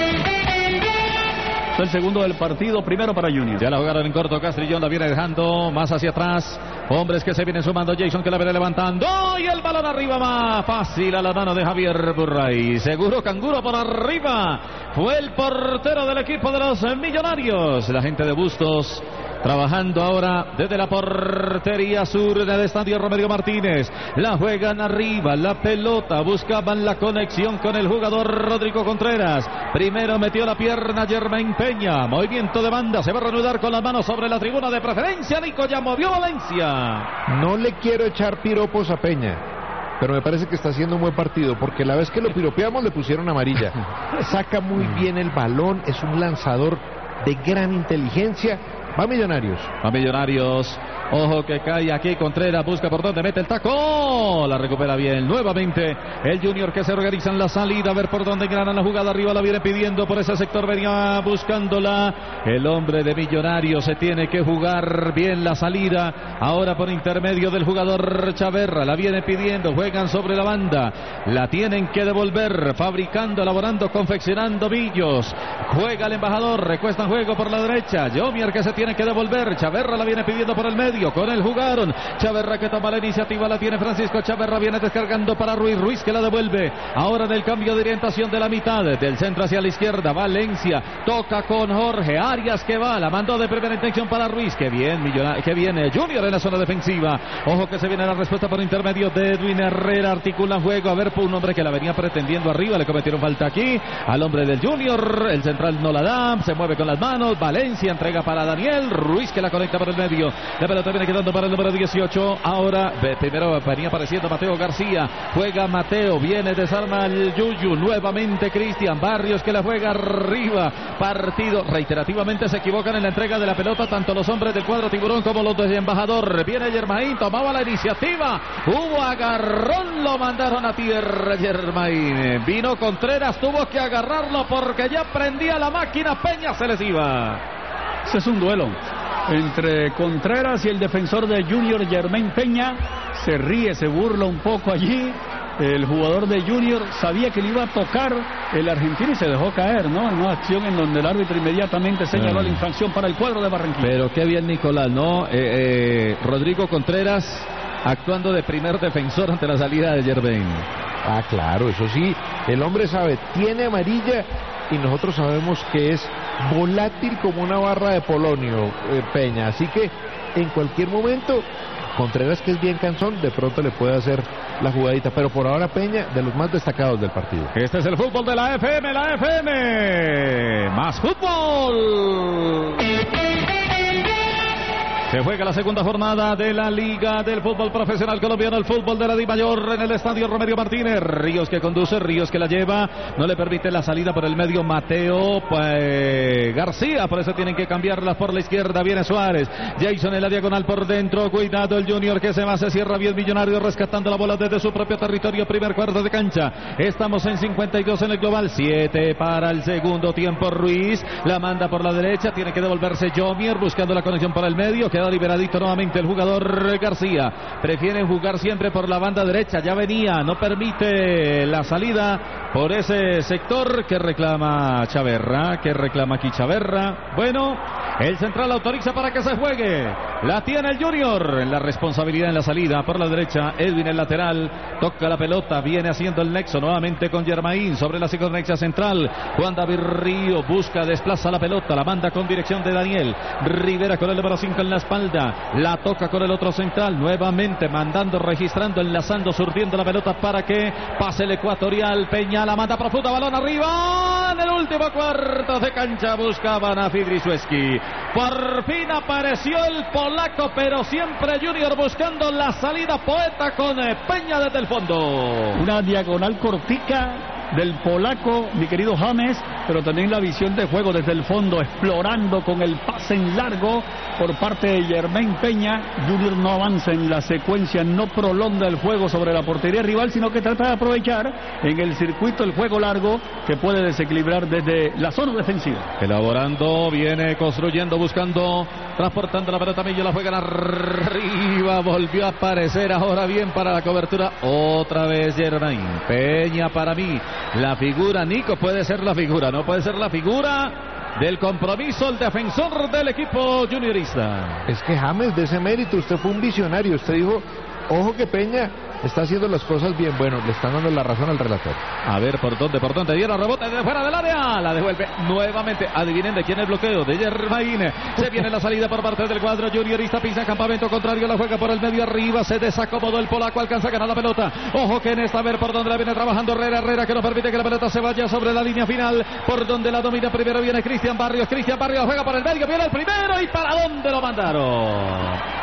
Es el segundo del partido, primero para Junior. Ya la jugaron en corto, Castrillón la viene dejando más hacia atrás. Hombres que se vienen sumando, Jason que la viene levantando. Y el balón arriba más fácil a la mano de Javier Burray. Seguro Canguro por arriba. Fue el portero del equipo de los Millonarios. La gente de Bustos trabajando ahora desde la portería sur del estadio Romelio Martínez. La juegan arriba, la pelota, buscaban la conexión con el jugador Rodrigo Contreras. Primero metió la pierna Jermaine Peña. Movimiento de banda, se va a reanudar con las manos sobre la tribuna de preferencia. Nico, ya movió Valencia. No le quiero echar piropos a Peña, pero me parece que está haciendo un buen partido, porque la vez que lo piropeamos le pusieron amarilla. Saca muy bien el balón, es un lanzador de gran inteligencia. Va Millonarios. Va Millonarios. Ojo que cae aquí Contreras, busca por donde mete el taco, la recupera bien nuevamente el Junior, que se organiza en la salida, a ver por dónde engrana la jugada, arriba la viene pidiendo, por ese sector venía buscándola el hombre de Millonarios. Se tiene que jugar bien la salida, ahora por intermedio del jugador Chaverra, la viene pidiendo, juegan sobre la banda, la tienen que devolver, fabricando, elaborando, confeccionando Villos, juega el embajador, recuesta en juego por la derecha, Jomier que se tiene que devolver, Chaverra la viene pidiendo por el medio, con él jugaron, Chaverra que toma la iniciativa, la tiene Francisco Chaverra, viene descargando para Ruiz que la devuelve, ahora en el cambio de orientación de la mitad, del centro hacia la izquierda, Valencia, toca con Jorge Arias que va, la mandó de primera intención para Ruiz, que bien, que viene Junior en la zona defensiva, ojo que se viene la respuesta por intermedio de Edwin Herrera, articula juego, a ver por un hombre que la venía pretendiendo arriba, le cometieron falta aquí, al hombre del Junior, el central no la da, se mueve con las manos, Valencia entrega para Daniel, Ruiz que la conecta por el medio, la pelota viene quedando para el número 18, ahora primero venía apareciendo Mateo García, juega Mateo, viene, desarma el Yuyu, nuevamente Cristian Barrios que la juega arriba, partido, reiterativamente se equivocan en la entrega de la pelota, tanto los hombres del cuadro tiburón como los del embajador, viene Germain, tomaba la iniciativa, hubo agarrón, lo mandaron a tierra Germain, vino Contreras, tuvo que agarrarlo porque ya prendía la máquina, Peña se les iba. Ese es un duelo entre Contreras y el defensor de Junior, Jermaine Peña. Se ríe, se burla un poco allí el jugador de Junior sabía que le iba a tocar el argentino y se dejó caer, ¿no? En una acción en donde el árbitro inmediatamente señaló la infracción para el cuadro de Barranquilla. Pero qué bien Nicolás, ¿no? Rodrigo Contreras actuando de primer defensor ante la salida de Germain. Ah, claro, eso sí, el hombre sabe, tiene amarilla y nosotros sabemos que es volátil como una barra de polonio, Peña, así que en cualquier momento Contreras, que es bien cansón, de pronto le puede hacer la jugadita, pero por ahora Peña, de los más destacados del partido. Este es el fútbol de la FM, más fútbol. Se juega la segunda jornada de la Liga del Fútbol Profesional Colombiano, el fútbol de la DIMAYOR en el estadio Romelio Martínez. Ríos que conduce, Ríos que la lleva, no le permite la salida por el medio Mateo García, por eso tienen que cambiarla por la izquierda. Viene Suárez, Jason en la diagonal por dentro, cuidado el Junior que se va, se cierra bien Millonario rescatando la bola desde su propio territorio, primer cuarto de cancha. Estamos en 52 en el global, 7 para el segundo tiempo. Ruiz la manda por la derecha, tiene que devolverse Jomier buscando la conexión para el medio, queda liberadito nuevamente el jugador García. Prefieren jugar siempre por la banda derecha, ya venía, no permite la salida por ese sector. Que reclama Chaverra, que reclama aquí Chaverra. Bueno, el central autoriza para que se juegue, la tiene el Junior en la responsabilidad en la salida por la derecha. Edwin el lateral, toca la pelota, viene haciendo el nexo nuevamente con Germain sobre la psiconexa central. Juan David Río busca, desplaza la pelota, la manda con dirección de Daniel Rivera con el número 5 en la espalda, la toca con el otro central, nuevamente mandando, registrando, enlazando, surtiendo la pelota para que pase el ecuatorial. Peña la manda profunda, balón arriba, en el último cuarto de cancha buscaban a Fidriszueski. Por fin apareció el polaco, pero siempre Junior buscando la salida. Poeta con Peña desde el fondo. Una diagonal cortica del polaco, mi querido James, pero también la visión de juego desde el fondo, explorando con el pase en largo por parte de Germain Peña. Junior no avanza en la secuencia, no prolonga el juego sobre la portería rival, sino que trata de aprovechar en el circuito el juego largo que puede desequilibrar desde la zona defensiva. Elaborando, viene construyendo, buscando, transportando la pelota. Millo la juegan arriba, volvió a aparecer ahora bien para la cobertura. Otra vez Germain Peña, para mí la figura, Nico, puede ser la figura, no puede ser la figura del compromiso, el defensor del equipo juniorista. Es que James, de ese mérito, usted fue un visionario, usted dijo, ojo que Peña está haciendo las cosas bien. Bueno, le están dando la razón al relator. A ver, ¿por dónde dieron rebote de fuera del área? La devuelve nuevamente. Adivinen de quién es el bloqueo, de Germain. Se viene la salida por parte del cuadro juniorista, pisa campamento contrario, la juega por el medio arriba, se desacomodó el polaco, alcanza a ganar la pelota. Ojo que en esta, a ver por dónde la viene trabajando Herrera, que no permite que la pelota se vaya sobre la línea final, por donde la domina primero viene Cristian Barrios juega por el medio, viene el primero, y ¿para dónde lo mandaron?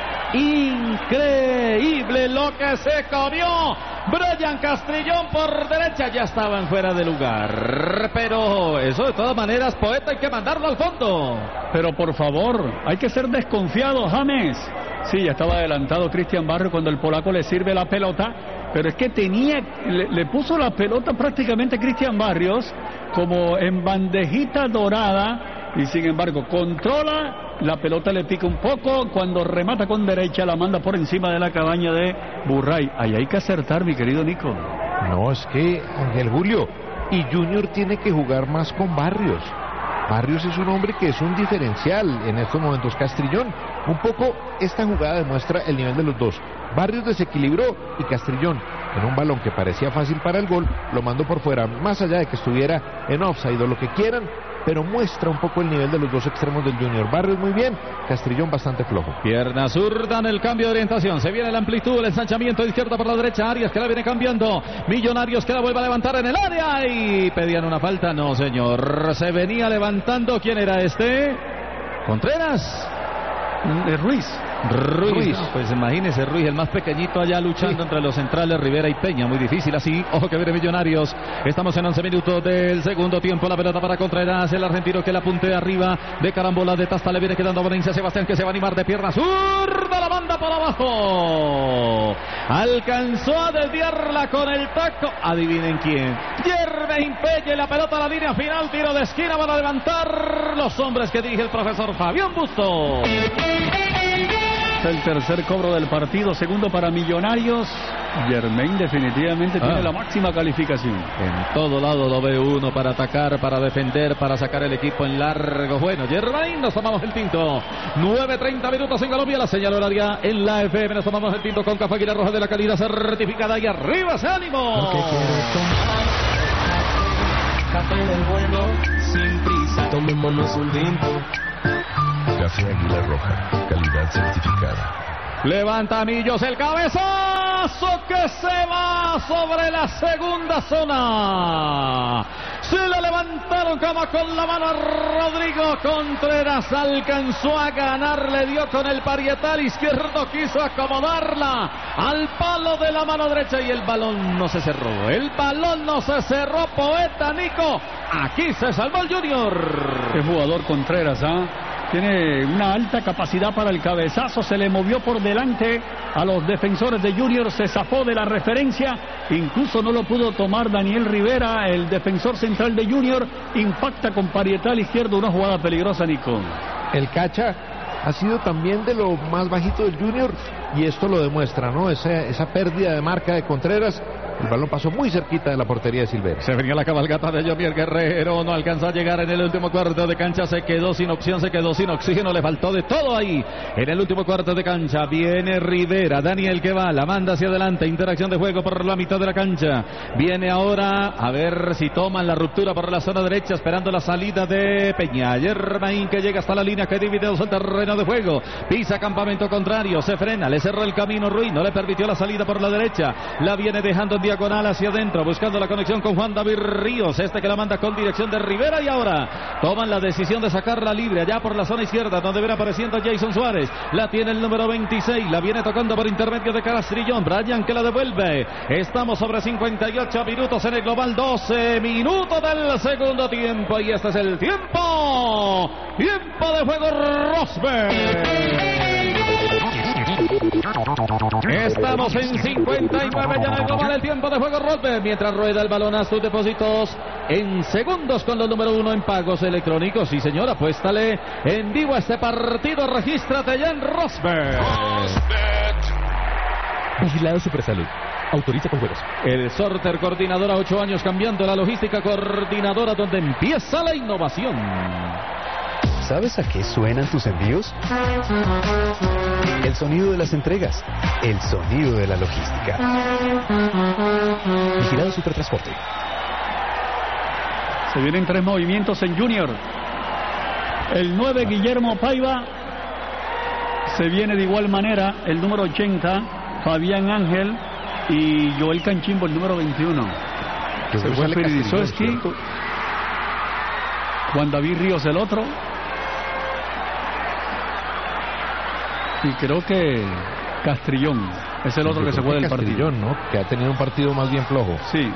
Increíble lo que se comió Brian Castrillón por derecha, ya estaban fuera de lugar, pero eso de todas maneras, Poeta, hay que mandarlo al fondo. Pero por favor, hay que ser desconfiado, James. Sí, ya estaba adelantado Cristian Barrios cuando el polaco le sirve la pelota, pero es que le puso la pelota prácticamente Cristian Barrios como en bandejita dorada, y sin embargo controla. La pelota le pica un poco, cuando remata con derecha la manda por encima de la cabaña de Burray. Ahí hay que acertar, mi querido Nico. No, es que, Ángel Julio, y Junior tiene que jugar más con Barrios. Barrios es un hombre que es un diferencial en estos momentos. Castrillón, un poco esta jugada demuestra el nivel de los dos. Barrios desequilibró y Castrillón, en un balón que parecía fácil para el gol, lo mandó por fuera, más allá de que estuviera en offside o lo que quieran, pero muestra un poco el nivel de los dos extremos del Junior. Barrios muy bien, Castrillón bastante flojo. Pierna zurda en el cambio de orientación, se viene la amplitud, el ensanchamiento de izquierda por la derecha, Arias que la viene cambiando, Millonarios que la vuelve a levantar en el área, y pedían una falta, no señor, se venía levantando. ¿Quién era este? Contreras. Ruiz. No, pues imagínese, Ruiz, el más pequeñito allá luchando entre los centrales Rivera y Peña, muy difícil así. Ojo que viene Millonarios, estamos en 11 minutos del segundo tiempo, la pelota para Contreras, el argentino que la puntea arriba, de carambola, de tasta, le viene quedando Valencia Sebastián, que se va a animar de pierna zurda, la manda por abajo, alcanzó a desviarla con el taco, adivinen quién, Germain Peña, la pelota a la línea final, tiro de esquina, van a levantar los hombres que dirige el profesor Fabián Bustos. Es el tercer cobro del partido, segundo para Millonarios. Germain definitivamente tiene la máxima calificación. En todo lado lo ve uno para atacar, para defender, para sacar el equipo en largo. Bueno, Germain, nos tomamos el tinto. 9:30 minutos en Colombia, la señal horaria en la FM. Nos tomamos el tinto con Café Águila Roja de la calidad certificada y arriba ese ánimo. Porque quiero tomar café del bueno, sin prisa. Tomémonos un tinto. Café Águila Roja, calidad certificada. Levanta Millos el cabezazo que se va sobre la segunda zona. Se la levantaron como con la mano a Rodrigo Contreras. Alcanzó a ganar, le dio con el parietal izquierdo, quiso acomodarla al palo de la mano derecha y el balón no se cerró. El balón no se cerró, poeta Nico. Aquí se salvó el Junior. Qué jugador Contreras, tiene una alta capacidad para el cabezazo, se le movió por delante a los defensores de Junior, se zafó de la referencia, incluso no lo pudo tomar Daniel Rivera, el defensor central de Junior, impacta con parietal izquierdo, una jugada peligrosa, Nico. El Cacha ha sido también de lo más bajito del Junior y esto lo demuestra, ¿no? Esa pérdida de marca de Contreras. El balón pasó muy cerquita de la portería de Silveira. Se venía la cabalgata de Jomier Guerrero, no alcanzó a llegar en el último cuarto de cancha, se quedó sin opción, se quedó sin oxígeno, le faltó de todo ahí. En el último cuarto de cancha viene Rivera, Daniel que va, la manda hacia adelante, interacción de juego por la mitad de la cancha. Viene ahora a ver si toman la ruptura por la zona derecha, esperando la salida de Peña. Germain que llega hasta la línea que divide el terreno de juego, pisa campamento contrario, se frena, le cerró el camino Ruiz, no le permitió la salida por la derecha, la viene dejando en diagonal hacia adentro, buscando la conexión con Juan David Ríos, que la manda con dirección de Rivera y ahora toman la decisión de sacarla libre allá por la zona izquierda donde viene apareciendo Jason Suárez, la tiene el número 26, la viene tocando por intermedio de Castrillón, Brian que la devuelve. Estamos sobre 58 minutos en el global, 12 minutos del segundo tiempo y este es el tiempo de juego Rosberg. Estamos en 59 ya en el global, el tiempo de juego Rosberg, mientras rueda el balón a sus depósitos en segundos con los número 1 en pagos electrónicos. Sí señor, apuéstale en vivo a este partido, regístrate ya en Rosberg. Vigilado Supersalud. Autoriza con juegos. El Sorter Coordinadora, 8 años cambiando la logística coordinadora donde empieza la innovación. ¿Sabes a qué suenan tus envíos? El sonido de las entregas, el sonido de la logística. Vigilado Supertransporte. Se vienen 3 movimientos en Junior. El 9 Guillermo Paiva. Se viene de igual manera el número 80 Fabián Ángel y Joel Canchimbo el número 21. Se fue Firidisowski, Juan David Ríos el otro. Y creo que Castrillón es el otro que se fue del partido, ¿no? Que ha tenido un partido más bien flojo. Sí.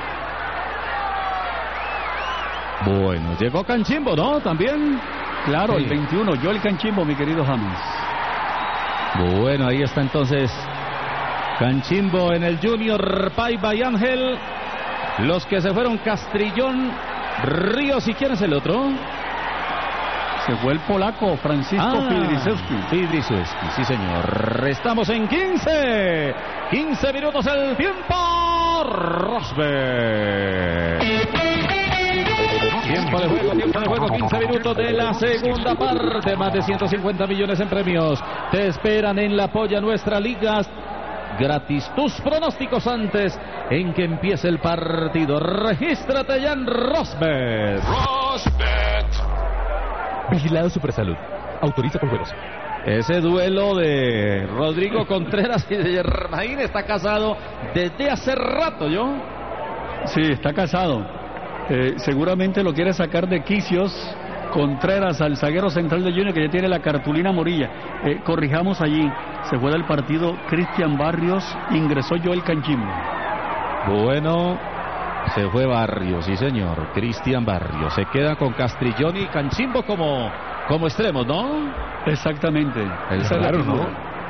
Bueno, llegó Canchimbo, ¿no? También. Claro, sí. El 21, Joel Canchimbo, mi querido James. Bueno, ahí está entonces Canchimbo en el Junior, Paiva y Ángel. Los que se fueron Castrillón, Ríos y ¿quién es el otro? Se fue el polaco Francisco Firidisowski. Firidisowski, sí señor. Estamos en 15 minutos el tiempo. Rosberg. Tiempo de juego, 15 minutos de la segunda parte. Más de 150 millones en premios te esperan en la Polla Nuestra Liga. Gratis tus pronósticos antes en que empiece el partido. Regístrate ya en Rosberg. Vigilado Supersalud. Autoriza con juegos. Ese duelo de Rodrigo Contreras y de Germain está casado desde hace rato, ¿yo? Sí, está casado. Seguramente lo quiere sacar de quicios Contreras al zaguero central de Junior que ya tiene la cartulina amarilla. Corrijamos allí. Se fue del partido Cristian Barrios, ingresó Joel Canchimbo. Bueno, se fue Barrios, sí señor, Cristian Barrios. Se queda con Castrillón y Canchimbo como extremos, ¿no? Exactamente. Es raro, ¿no?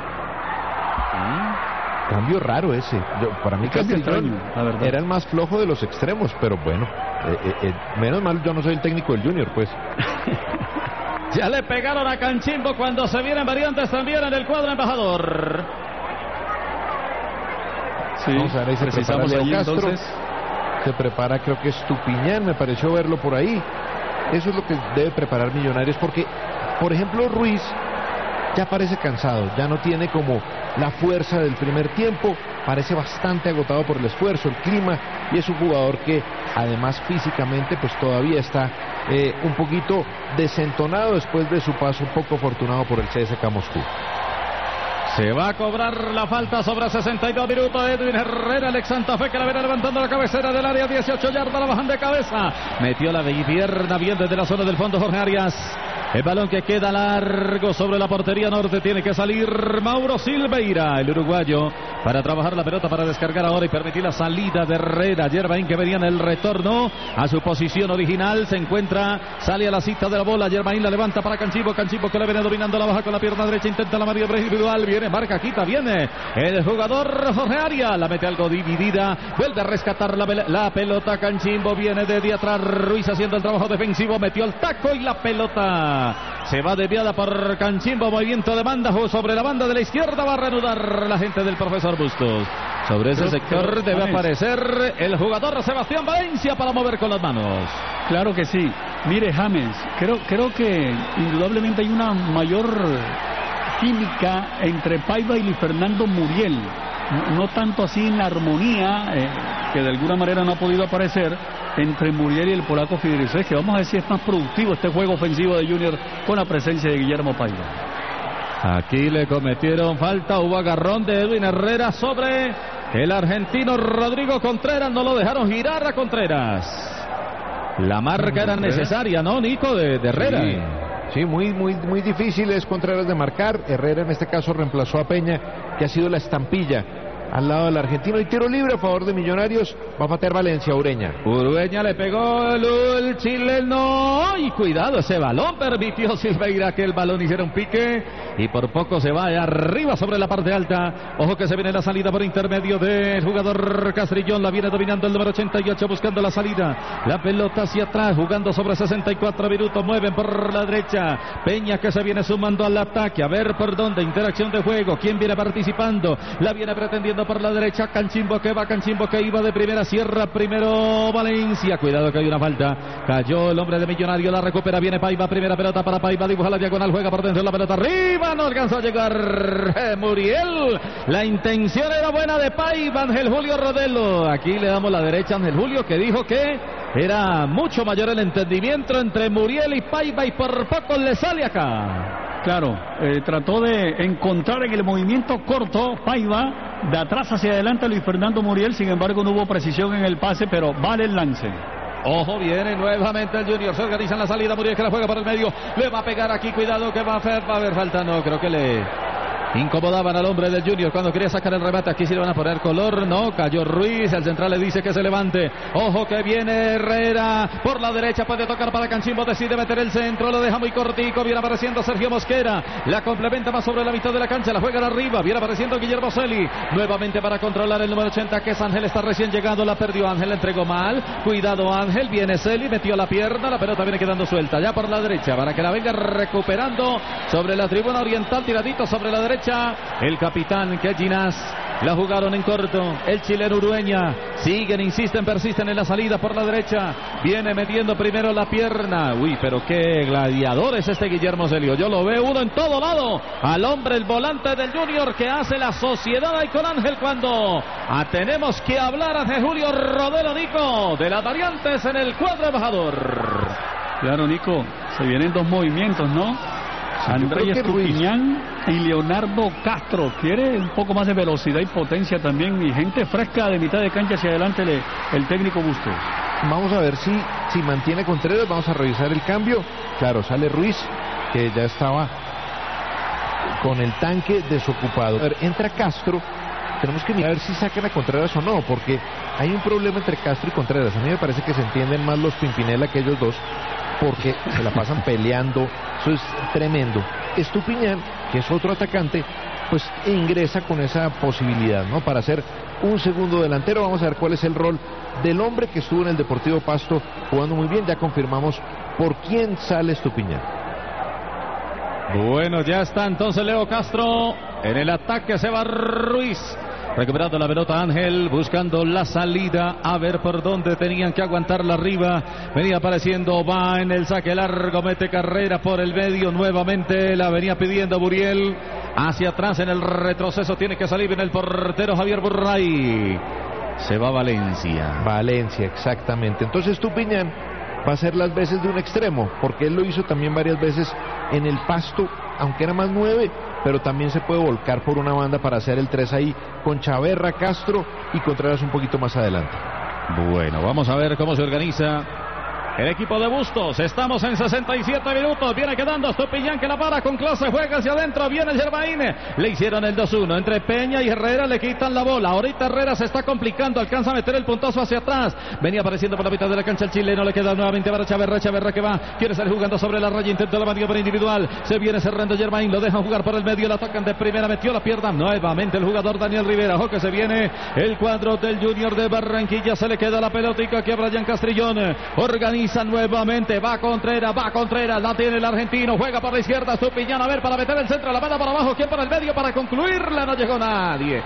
Cambio raro ese. Para mí Castrillón era el más flojo de los extremos, pero bueno, menos mal yo no soy el técnico del Junior, pues. Ya le pegaron a Canchimbo cuando se vienen variantes también en el cuadro embajador. Sí, vamos a ver, ahí se prepara Leo Castro. Entonces se prepara, creo que Estupiñán, me pareció verlo por ahí. Eso es lo que debe preparar Millonarios, porque, por ejemplo, Ruiz ya parece cansado, ya no tiene como la fuerza del primer tiempo, parece bastante agotado por el esfuerzo, el clima, y es un jugador que además físicamente pues todavía está un poquito desentonado después de su paso un poco afortunado por el CSKA Moscú. Se va a cobrar la falta sobre 62 minutos. Edwin Herrera, el ex Santa Fe, que la viene levantando la cabecera del área, 18 yardas, la bajan de cabeza. Metió la pierna bien desde la zona del fondo Jorge Arias. El balón que queda largo sobre la portería norte, tiene que salir Mauro Silveira, el uruguayo, para trabajar la pelota, para descargar ahora y permitir la salida de Herrera. Germain, que venía en el retorno a su posición original, se encuentra, sale a la cita de la bola. Germain la levanta para Canchimbo, Canchimbo que le viene dominando la baja con la pierna derecha, intenta la maniobra individual, viene, marca, quita, viene el jugador Jorge Arias, la mete algo dividida, vuelve a rescatar la pelota. Canchimbo viene de atrás, Ruiz haciendo el trabajo defensivo, metió el taco y la pelota se va desviada por Canchimbo. Movimiento de banda sobre la banda de la izquierda. Va a reanudar la gente del profesor Bustos. Sobre ese sector debe aparecer el jugador Sebastián Valencia para mover con las manos. Claro que sí. Mire, James, creo que indudablemente hay una mayor química entre Paiva y Luis Fernando Muriel. No tanto así en la armonía que de alguna manera no ha podido aparecer entre Muriel y el polaco Fidrices, que vamos a ver si es más productivo este juego ofensivo de Junior con la presencia de Guillermo Paiva. Aquí le cometieron falta, hubo agarrón de Edwin Herrera sobre el argentino Rodrigo Contreras, no lo dejaron girar a Contreras. La marca era necesaria, ¿no, Nico, de Herrera? Sí, muy difícil es Contreras de marcar. Herrera en este caso reemplazó a Peña, que ha sido la estampilla al lado del argentino, y tiro libre a favor de Millonarios. Va a patear Valencia. Ureña le pegó el chileno, y cuidado, ese balón permitió Silveira que el balón hiciera un pique y por poco se va arriba sobre la parte alta. Ojo que se viene la salida por intermedio del jugador Castrillón, la viene dominando el número 88 buscando la salida, la pelota hacia atrás, jugando sobre 64 minutos, mueven por la derecha, Peña que se viene sumando al ataque, a ver por dónde, interacción de juego, quién viene participando, la viene pretendiendo por la derecha, Canchimbo que va, Canchimbo que iba de primera, cierra primero Valencia, cuidado que hay una falta, cayó el hombre de Millonario, la recupera, viene Paiva, primera pelota para Paiva, dibuja la diagonal, juega por dentro, la pelota arriba, no alcanzó a llegar Muriel, la intención era buena de Paiva, Ángel Julio Rodelo, aquí le damos la derecha a Ángel Julio, que dijo que era mucho mayor el entendimiento entre Muriel y Paiva y por poco le sale acá. Claro, trató de encontrar en el movimiento corto Paiva, de atrás hacia adelante Luis Fernando Muriel, sin embargo no hubo precisión en el pase, pero vale el lance. Ojo, viene nuevamente el Junior, se organiza en la salida, Muriel que la juega por el medio, le va a pegar aquí, cuidado que va a haber falta, no, creo que le incomodaban al hombre del Junior cuando quería sacar el remate, aquí sí le van a poner color, no, cayó Ruiz, el central le dice que se levante, ojo que viene Herrera, por la derecha puede tocar para Canchimbo, decide meter el centro, lo deja muy cortico, viene apareciendo Sergio Mosquera, la complementa más sobre la mitad de la cancha, la juega arriba, viene apareciendo Guillermo Celi, nuevamente para controlar el número 80 que es Ángel, está recién llegado, la perdió Ángel, la entregó mal, cuidado Ángel, viene Celi, metió la pierna, la pelota viene quedando suelta, ya por la derecha, para que la venga recuperando sobre la tribuna oriental, tiradito sobre la derecha, el capitán que Ginás, la jugaron en corto, el chileno Urueña, siguen, insisten, persisten en la salida por la derecha, viene metiendo primero la pierna, uy, pero qué gladiador es este Guillermo Celio, yo lo veo uno en todo lado, al hombre, el volante del Junior que hace la sociedad ahí con Ángel cuando tenemos que hablar de Julio Rodelo, Nico, de las variantes en el cuadro embajador. Claro, Nico, se vienen dos movimientos, ¿no? Andrés Estupiñán y Leonardo Castro. Quiere un poco más de velocidad y potencia también, y gente fresca de mitad de cancha hacia adelante el técnico Bustos. Vamos a ver si mantiene Contreras, vamos a revisar el cambio. Claro, sale Ruiz, que ya estaba con el tanque desocupado. A ver, entra Castro, tenemos que mirar a ver si sacan a Contreras o no, porque hay un problema entre Castro y Contreras. A mí me parece que se entienden más los Pimpinela que ellos dos, porque se la pasan peleando, eso es tremendo. Estupiñán, que es otro atacante, pues ingresa con esa posibilidad, ¿no? Para ser un segundo delantero. Vamos a ver cuál es el rol del hombre que estuvo en el Deportivo Pasto jugando muy bien. Ya confirmamos por quién sale Estupiñán. Bueno, ya está entonces Leo Castro. En el ataque se va Ruiz. Recuperando la pelota Ángel, buscando la salida, a ver por dónde tenían que aguantarla arriba. Venía apareciendo, va en el saque largo, mete carrera por el medio nuevamente, la venía pidiendo Muriel. Hacia atrás en el retroceso tiene que salir en el portero Javier Burray. Se va Valencia. Valencia, exactamente. Entonces Estupiñán va a ser las veces de un extremo, porque él lo hizo también varias veces en el Pasto, aunque era más 9, pero también se puede volcar por una banda para hacer el 3 ahí con Chaverra, Castro y Contreras un poquito más adelante. Bueno, vamos a ver cómo se organiza el equipo de Bustos. Estamos en 67 minutos. Viene quedando Estupiñán que la para con clase. Juega hacia adentro. Viene Germain. Le hicieron el 2-1. Entre Peña y Herrera le quitan la bola. Ahorita Herrera se está complicando. Alcanza a meter el puntazo hacia atrás. Venía apareciendo por la mitad de la cancha el chileno. Le queda nuevamente para Chaverra. Chaverra que va. Quiere salir jugando sobre la raya. Intenta la maniobra individual. Se viene cerrando Germain. Lo dejan jugar por el medio. La tocan de primera. Metió la pierna. Nuevamente el jugador Daniel Rivera. Ojo que se viene el cuadro del Junior de Barranquilla. Se le queda la pelotica aquí a Brian Castrillón. Organiza nuevamente. Va Contreras. La tiene el argentino. Juega por la izquierda. Estupiñán a ver para meter el centro. La manda para abajo. ¿Quién por el medio para concluirla? No llegó nadie.